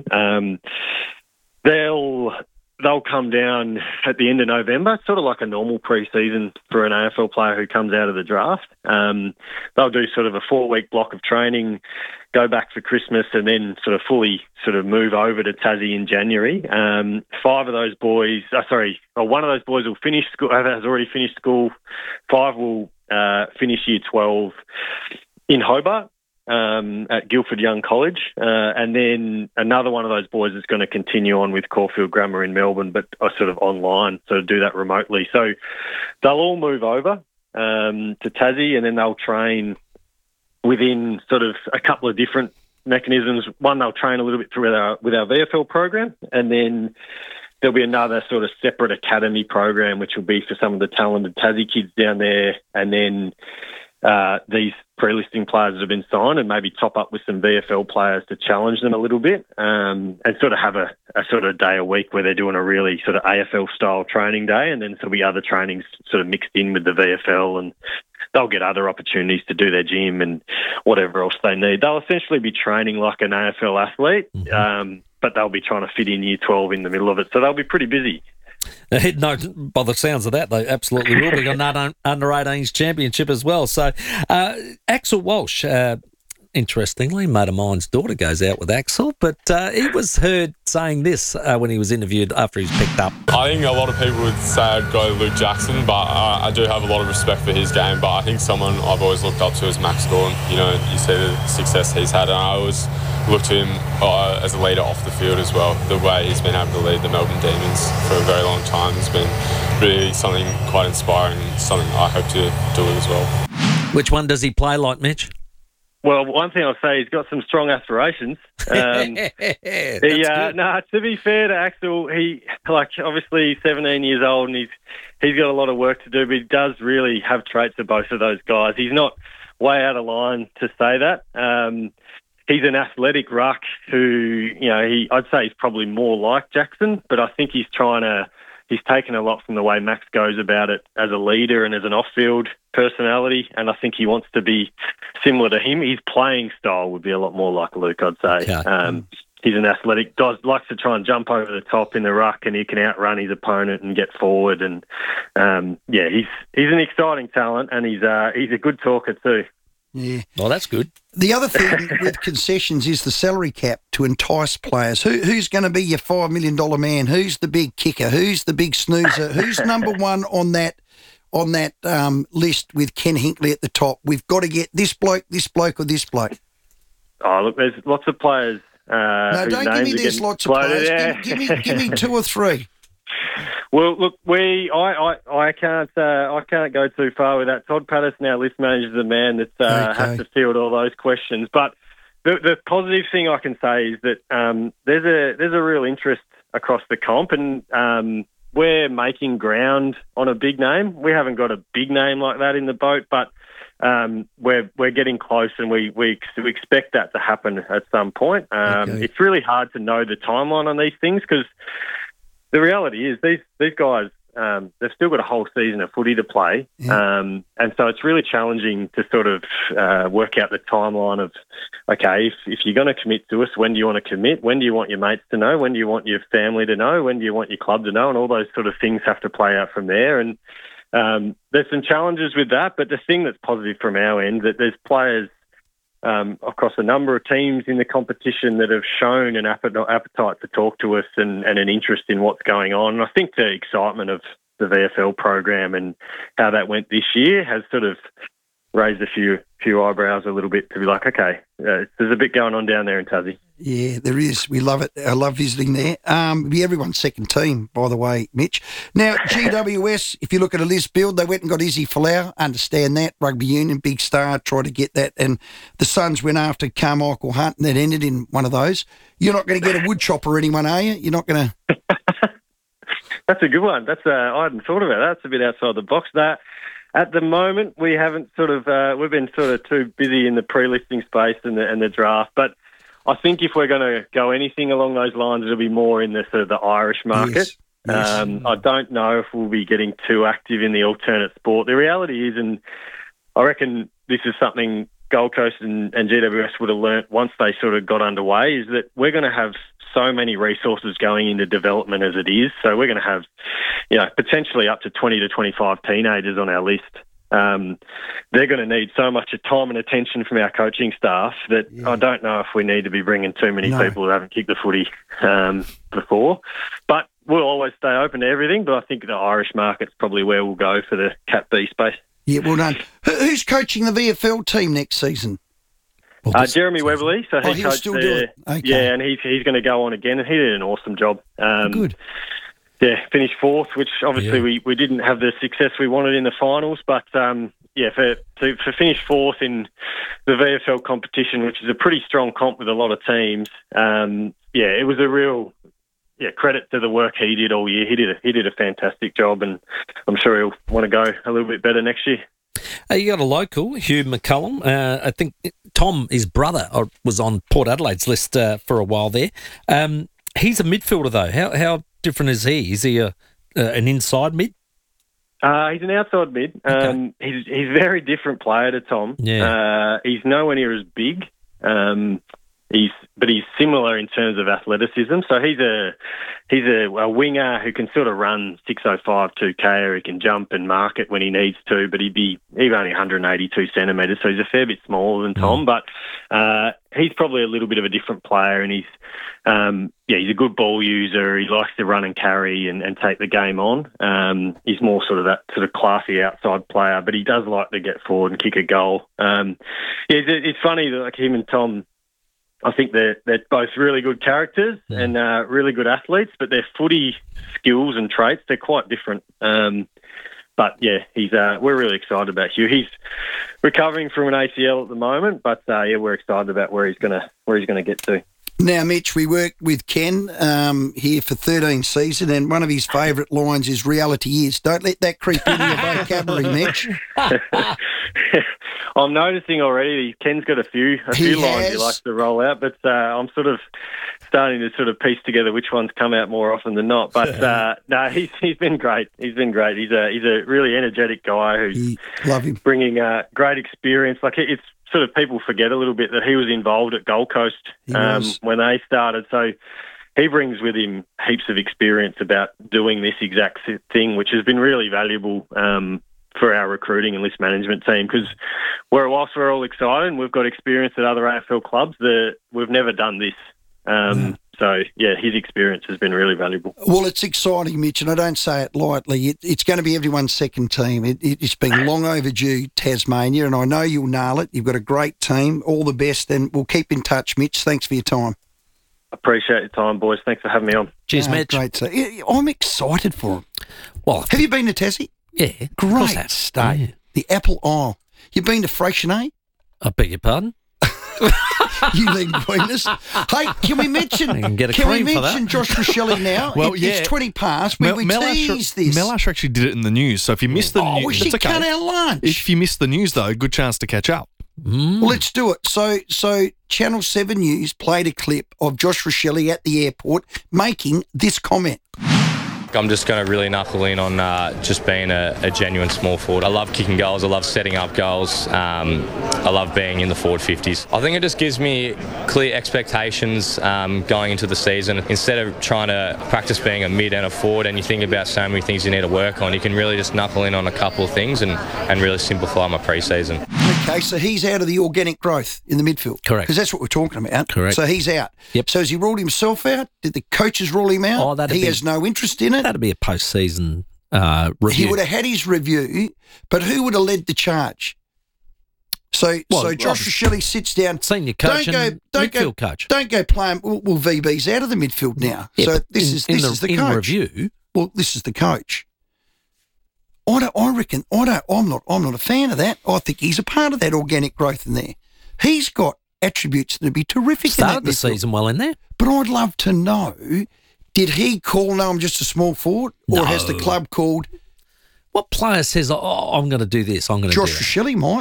[SPEAKER 18] They'll come down at the end of November, sort of like a normal pre-season for an AFL player who comes out of the draft. They'll do sort of a 4-week block of training, go back for Christmas, and then sort of fully sort of move over to Tassie in January. 5 of those boys, one of those boys will finish school, has already finished school. 5 will finish year 12 in Hobart. At Guildford Young College, and then another one of those boys is going to continue on with Caulfield Grammar in Melbourne, but sort of online, so do that remotely. So they'll all move over to Tassie, and then they'll train within sort of a couple of different mechanisms. One, they'll train a little bit through with our VFL program, and then there'll be another sort of separate academy program, which will be for some of the talented Tassie kids down there, and then these pre-listing players that have been signed, and maybe top up with some VFL players to challenge them a little bit, and sort of have a sort of day a week where they're doing a really sort of AFL style training day, and then there'll be other trainings sort of mixed in with the VFL, and they'll get other opportunities to do their gym and whatever else they need. They'll essentially be training like an AFL athlete, but they'll be trying to fit in year 12 in the middle of it, so they'll be pretty busy.
[SPEAKER 2] No, by the sounds of that, they absolutely will. We've got an under-18s championship as well. So, Axel Walsh, interestingly, mate of mine's daughter goes out with Axel, but he was heard saying this when he was interviewed after he's picked up.
[SPEAKER 3] I think a lot of people would say I'd go Luke Jackson, but I do have a lot of respect for his game. But I think someone I've always looked up to is Max Gawn. You see the success he's had, and I always look to him as a leader off the field as well. The way he's been able to lead the Melbourne Demons for a very long time has been really something quite inspiring, and something I hope to do as well.
[SPEAKER 2] Which one does he play like, Mitch?
[SPEAKER 18] Well, one thing I'll say, he's got some strong aspirations. To be fair to Axel, he obviously 17 years old, and he's got a lot of work to do, but he does really have traits of both of those guys. He's not way out of line to say that. He's an athletic ruck who, I'd say he's probably more like Jackson, but I think he's taken a lot from the way Max goes about it as a leader and as an off-field personality, and I think he wants to be similar to him. His playing style would be a lot more like Luke, I'd say. Okay. He's an athletic, likes to try and jump over the top in the ruck, and he can outrun his opponent and get forward. And he's an exciting talent, and he's a good talker too.
[SPEAKER 11] Yeah.
[SPEAKER 2] Well, that's good.
[SPEAKER 11] The other thing with concessions is the salary cap to entice players. Who's going to be your $5 million man? Who's the big kicker? Who's the big snoozer? Who's number one on that list with Ken Hinkley at the top? We've got to get this bloke, or this bloke.
[SPEAKER 18] Oh, look, there's lots of players.
[SPEAKER 11] No, don't give me there's lots of players. Yeah. Give me 2 or 3.
[SPEAKER 18] Well, look, I can't go too far with that. Todd Patterson, our list manager, is the man that has to field all those questions. But the positive thing I can say is that there's a real interest across the comp, and we're making ground on a big name. We haven't got a big name like that in the boat, but we're getting close, and we expect that to happen at some point. It's really hard to know the timeline on these things because the reality is these guys, they've still got a whole season of footy to play, and so it's really challenging to sort of work out the timeline of, okay, if you're going to commit to us, when do you want to commit? When do you want your mates to know? When do you want your family to know? When do you want your club to know? And all those sort of things have to play out from there. And there's some challenges with that, but the thing that's positive from our end that there's players across a number of teams in the competition that have shown an appetite to talk to us and an interest in what's going on. And I think the excitement of the VFL program and how that went this year has sort of raised a few eyebrows a little bit to be like, okay, there's a bit going on down there in Tassie.
[SPEAKER 11] Yeah, there is. We love it. I love visiting there. Be everyone's second team, by the way, Mitch. Now, GWS, if you look at a list build, they went and got Izzy Folau. Understand that. Rugby union, big star, tried to get that. And the Suns went after Carmichael Hunt, and that ended in one of those. You're not going to get a wood chopper or anyone, are you? You're not going to...
[SPEAKER 18] That's a good one. That's I hadn't thought about that. That's a bit outside the box. That at the moment, we haven't we've been sort of too busy in the pre-listing space and the draft, but I think if we're going to go anything along those lines, it'll be more in the sort of the Irish market. Yes. I don't know if we'll be getting too active in the alternate sport. The reality is, and I reckon this is something Gold Coast and GWS would have learnt once they sort of got underway, is that we're going to have so many resources going into development as it is. So we're going to have, potentially up to 20 to 25 teenagers on our list. They're going to need so much time and attention from our coaching staff that I don't know if we need to be bringing too many people who haven't kicked the footy before. But we'll always stay open to everything, but I think the Irish market's probably where we'll go for the Cat B space.
[SPEAKER 11] Yeah, well done. Who's coaching the VFL team next season?
[SPEAKER 18] Jeremy Weberly. So he coached
[SPEAKER 11] still
[SPEAKER 18] there.
[SPEAKER 11] do it. Okay.
[SPEAKER 18] Yeah, and he's going to go on again, and he did an awesome job.
[SPEAKER 11] Good.
[SPEAKER 18] Yeah, finished fourth, which obviously we didn't have the success we wanted in the finals, but for finish fourth in the VFL competition, which is a pretty strong comp with a lot of teams, it was a real credit to the work he did all year. He did a fantastic job, and I'm sure he'll want to go a little bit better next year.
[SPEAKER 2] You got a local, Hugh McCullum. I think Tom, his brother, was on Port Adelaide's list for a while there. He's a midfielder, though. How different is he? Is he an inside mid?
[SPEAKER 18] He's an outside mid. Okay. He's a very different player to Tom.
[SPEAKER 2] Yeah.
[SPEAKER 18] He's nowhere near as big. But he's similar in terms of athleticism. So he's a winger who can sort of run 6.05, 2K, or he can jump and mark it when he needs to. But he's only 182 centimetres, so he's a fair bit smaller than Tom. But he's probably a little bit of a different player, and he's a good ball user. He likes to run and carry and take the game on. He's more sort of that sort of classy outside player, but he does like to get forward and kick a goal. It's funny that like him and Tom, I think they're both really good characters and really good athletes, but their footy skills and traits, they're quite different. But we're really excited about Hugh. He's recovering from an ACL at the moment, but we're excited about where he's gonna get to.
[SPEAKER 11] Now, Mitch, we worked with Ken here for 13 seasons, and one of his favourite lines is "reality is." Don't let that creep into your vocabulary, Mitch.
[SPEAKER 18] I'm noticing already Ken's got a few lines he likes to roll out, but I'm sort of starting to sort of piece together which ones come out more often than not. But he's been great. He's been great. He's a really energetic guy who's
[SPEAKER 11] love him,
[SPEAKER 18] bringing great experience. Like it's sort of people forget a little bit that he was involved at Gold Coast when they started. So he brings with him heaps of experience about doing this exact thing, which has been really valuable for our recruiting and list management team, because whilst we're all excited and we've got experience at other AFL clubs, we've never done this. So, his experience has been really valuable.
[SPEAKER 11] Well, it's exciting, Mitch, and I don't say it lightly. It's going to be everyone's second team. It's been long overdue, Tasmania, and I know you'll nail it. You've got a great team. All the best, and we'll keep in touch, Mitch. Thanks for your time.
[SPEAKER 18] Appreciate your time, boys. Thanks for having me on.
[SPEAKER 2] Cheers, Mitch.
[SPEAKER 11] Great. So, I'm excited for him.
[SPEAKER 2] Well,
[SPEAKER 11] have you been to Tassie?
[SPEAKER 2] Yeah.
[SPEAKER 11] Great state. Yeah. The Apple Isle. You've been to Freixenet?
[SPEAKER 2] I beg your pardon?
[SPEAKER 11] You linguinist. Hey, can we mention?
[SPEAKER 2] You can get a
[SPEAKER 11] can we
[SPEAKER 2] cream for that.
[SPEAKER 11] mention Josh Richelli now?
[SPEAKER 8] Well,
[SPEAKER 11] It's 20 past. We teased this.
[SPEAKER 8] Mel Asher actually did it in the news, so if you missed the news,
[SPEAKER 11] we should
[SPEAKER 8] that's okay.
[SPEAKER 11] cut our lunch.
[SPEAKER 8] If you missed the news, though, good chance to catch up.
[SPEAKER 11] Well, let's do it. So Channel 7 News played a clip of Josh Richelli at the airport making this comment.
[SPEAKER 10] I'm just going to really knuckle in on just being a genuine small forward. I love kicking goals. I love setting up goals. I love being in the forward 50s. I think it just gives me clear expectations going into the season. Instead of trying to practice being a mid and a forward and you think about so many things you need to work on, you can really just knuckle in on a couple of things and really simplify my pre-season.
[SPEAKER 11] Okay, so he's out of the organic growth in the midfield.
[SPEAKER 2] Correct.
[SPEAKER 11] Because that's what we're talking about.
[SPEAKER 2] Correct.
[SPEAKER 11] So he's out.
[SPEAKER 2] Yep.
[SPEAKER 11] So has he ruled himself out? Did the coaches rule him out? He has no interest in it?
[SPEAKER 2] That'd be a post-season review.
[SPEAKER 11] He would have had his review, but who would have led the charge? So Josh Richelli sits down.
[SPEAKER 2] Senior coach and midfield coach.
[SPEAKER 11] Don't go playing. Well, VB's out of the midfield now.
[SPEAKER 2] Yeah,
[SPEAKER 11] so this is the coach.
[SPEAKER 2] In review.
[SPEAKER 11] Well, this is the coach. I'm not a fan of that. I think he's a part of that organic growth in there. He's got attributes that would be terrific.
[SPEAKER 2] Started
[SPEAKER 11] in that
[SPEAKER 2] the
[SPEAKER 11] midfield.
[SPEAKER 2] season well in there.
[SPEAKER 11] But I'd love to know, did he call, no, I'm just a small forward? Or has the club called?
[SPEAKER 2] What player says, I'm going to do this, I'm going to do that?
[SPEAKER 11] Josh Richelli might.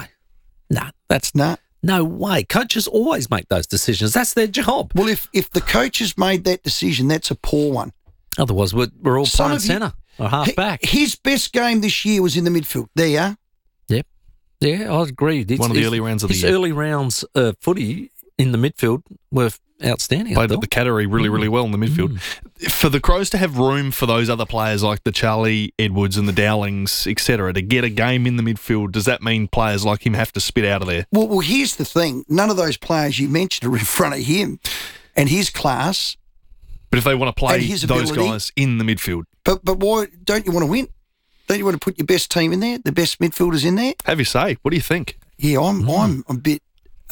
[SPEAKER 2] No way. Coaches always make those decisions. That's their job.
[SPEAKER 11] Well, if the coaches made that decision, that's a poor one.
[SPEAKER 2] Otherwise, we're all playing centre or half back.
[SPEAKER 11] His best game this year was in the midfield. There you are.
[SPEAKER 2] Yep. Yeah, I agree.
[SPEAKER 8] One of the early rounds of the year.
[SPEAKER 2] His early rounds footy in the midfield were outstanding.
[SPEAKER 8] Played at the Cattery really well in the midfield. For the Crows to have room for those other players like the Charlie Edwards and the Dowlings, etc., to get a game in the midfield, does that mean players like him have to spit out of there?
[SPEAKER 11] Well, here's the thing. None of those players you mentioned are in front of him and his class.
[SPEAKER 8] But if they want to play
[SPEAKER 11] his
[SPEAKER 8] those
[SPEAKER 11] ability,
[SPEAKER 8] guys in the midfield.
[SPEAKER 11] But why don't you want to win? Don't you want to put your best team in there, the best midfielders in there?
[SPEAKER 8] Have your say. What do you think?
[SPEAKER 11] Yeah, I'm a bit...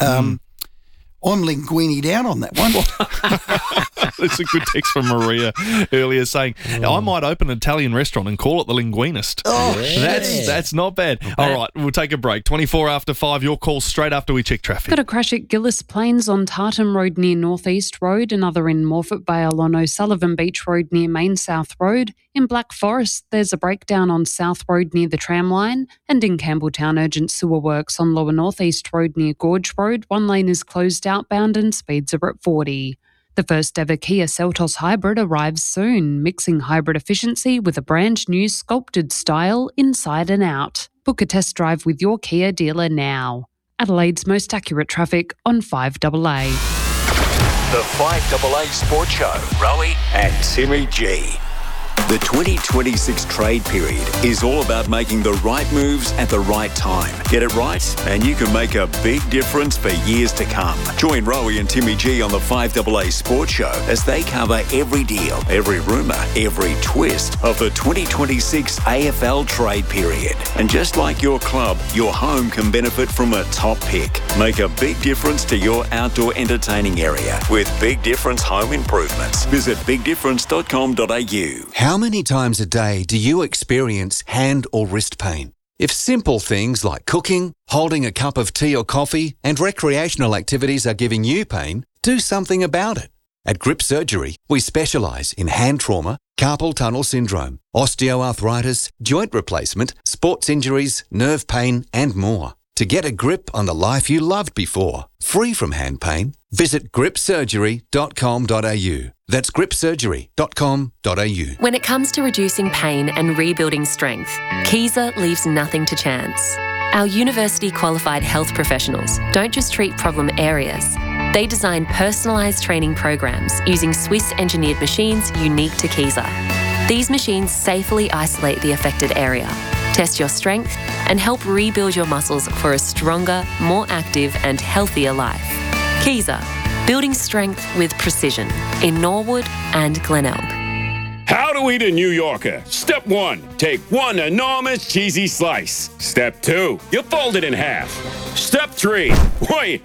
[SPEAKER 11] I'm linguinied out on that one.
[SPEAKER 8] It's a good text from Maria earlier saying, I might open an Italian restaurant and call it the Linguinist.
[SPEAKER 11] Oh,
[SPEAKER 8] that's not bad. All right, we'll take a break. 24 after 5, your call straight after we check traffic.
[SPEAKER 14] Got a crash at Gillis Plains on Tartan Road near North East Road, another in Morphett Vale on O'Sullivan Beach Road near Main South Road. In Black Forest, there's a breakdown on South Road near the tram line, and in Campbelltown, urgent sewer works on Lower North East Road near Gorge Road. One lane is closed outbound and speeds are at 40. The first ever Kia Seltos Hybrid arrives soon, mixing hybrid efficiency with a brand new sculpted style inside and out. Book a test drive with your Kia dealer now. Adelaide's most accurate traffic on 5AA.
[SPEAKER 1] The 5AA Sports Show. Rowie and Timmy G. The 2026 trade period is all about making the right moves at the right time. Get it right, and you can make a big difference for years to come. Join Rowie and Timmy G on the 5AA Sports Show as they cover every deal, every rumour, every twist of the 2026 AFL trade period. And just like your club, your home can benefit from a top pick. Make a big difference to your outdoor entertaining area with Big Difference Home Improvements. Visit bigdifference.com.au.
[SPEAKER 4] How many times a day do you experience hand or wrist pain? If simple things like cooking, holding a cup of tea or coffee, and recreational activities are giving you pain, do something about it. At Grip Surgery, we specialise in hand trauma, carpal tunnel syndrome, osteoarthritis, joint replacement, sports injuries, nerve pain, and more. To get a grip on the life you loved before, free from hand pain, visit gripsurgery.com.au. That's gripsurgery.com.au.
[SPEAKER 19] When it comes to reducing pain and rebuilding strength, Kaiser leaves nothing to chance. Our university-qualified health professionals don't just treat problem areas. They design personalised training programs using Swiss-engineered machines unique to Kaiser. These machines safely isolate the affected area, test your strength, and help rebuild your muscles for a stronger, more active and healthier life. Kaiser, building strength with precision in Norwood and Glenelg.
[SPEAKER 20] How to eat a New Yorker. Step 1, take one enormous cheesy slice. Step 2, you fold it in half. Step 3, wait,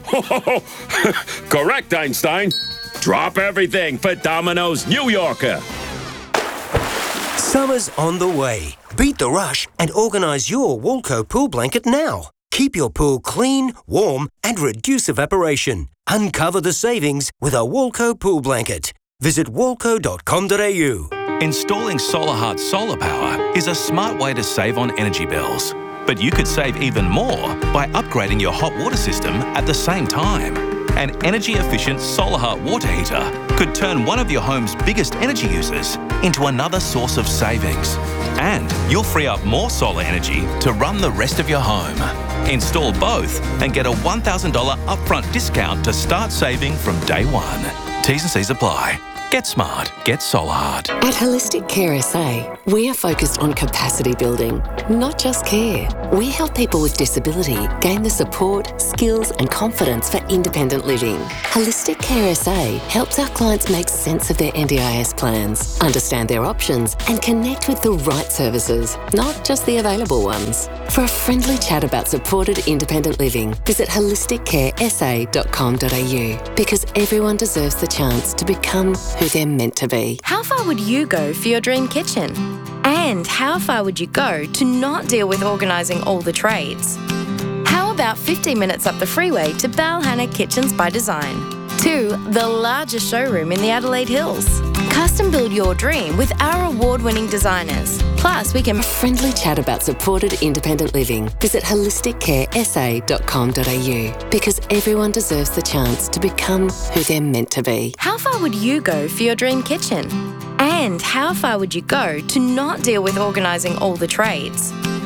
[SPEAKER 20] correct, Einstein. Drop everything for Domino's New Yorker.
[SPEAKER 21] Summer's on the way. Beat the rush and organise your Walco pool blanket now.
[SPEAKER 7] Keep your pool clean, warm and reduce evaporation. Uncover the savings with a Walco pool blanket. Visit walco.com.au.
[SPEAKER 9] Installing SolarHeart solar power is a smart way to save on energy bills. But you could save even more by upgrading your hot water system at the same time. An energy-efficient SolarHeart water heater could turn one of your home's biggest energy users into another source of savings. And you'll free up more solar energy to run the rest of your home. Install both and get a $1,000 upfront discount to start saving from day one. T's and C's apply. Get smart. Get SolarHeart.
[SPEAKER 13] At Holistic Care SA, we are focused on capacity building, not just care. We help people with disability gain the support, skills and confidence for independent living. Holistic Care SA helps our clients make sense of their NDIS plans, understand their options and connect with the right services, not just the available ones. For a friendly chat about supported independent living, visit holisticcaresa.com.au because everyone deserves the chance to become who they're meant to be.
[SPEAKER 21] How far would you go for your dream kitchen? And how far would you go to not deal with organising all the trades? How about 15 minutes up the freeway to Balhanna Kitchens by Design? 2, the largest showroom in the Adelaide Hills. Custom build your dream with our award-winning designers. Plus, we can...
[SPEAKER 13] A friendly chat about supported independent living. Visit holisticcaresa.com.au because everyone deserves the chance to become who they're meant to be.
[SPEAKER 21] How far would you go for your dream kitchen? And how far would you go to not deal with organising all the trades?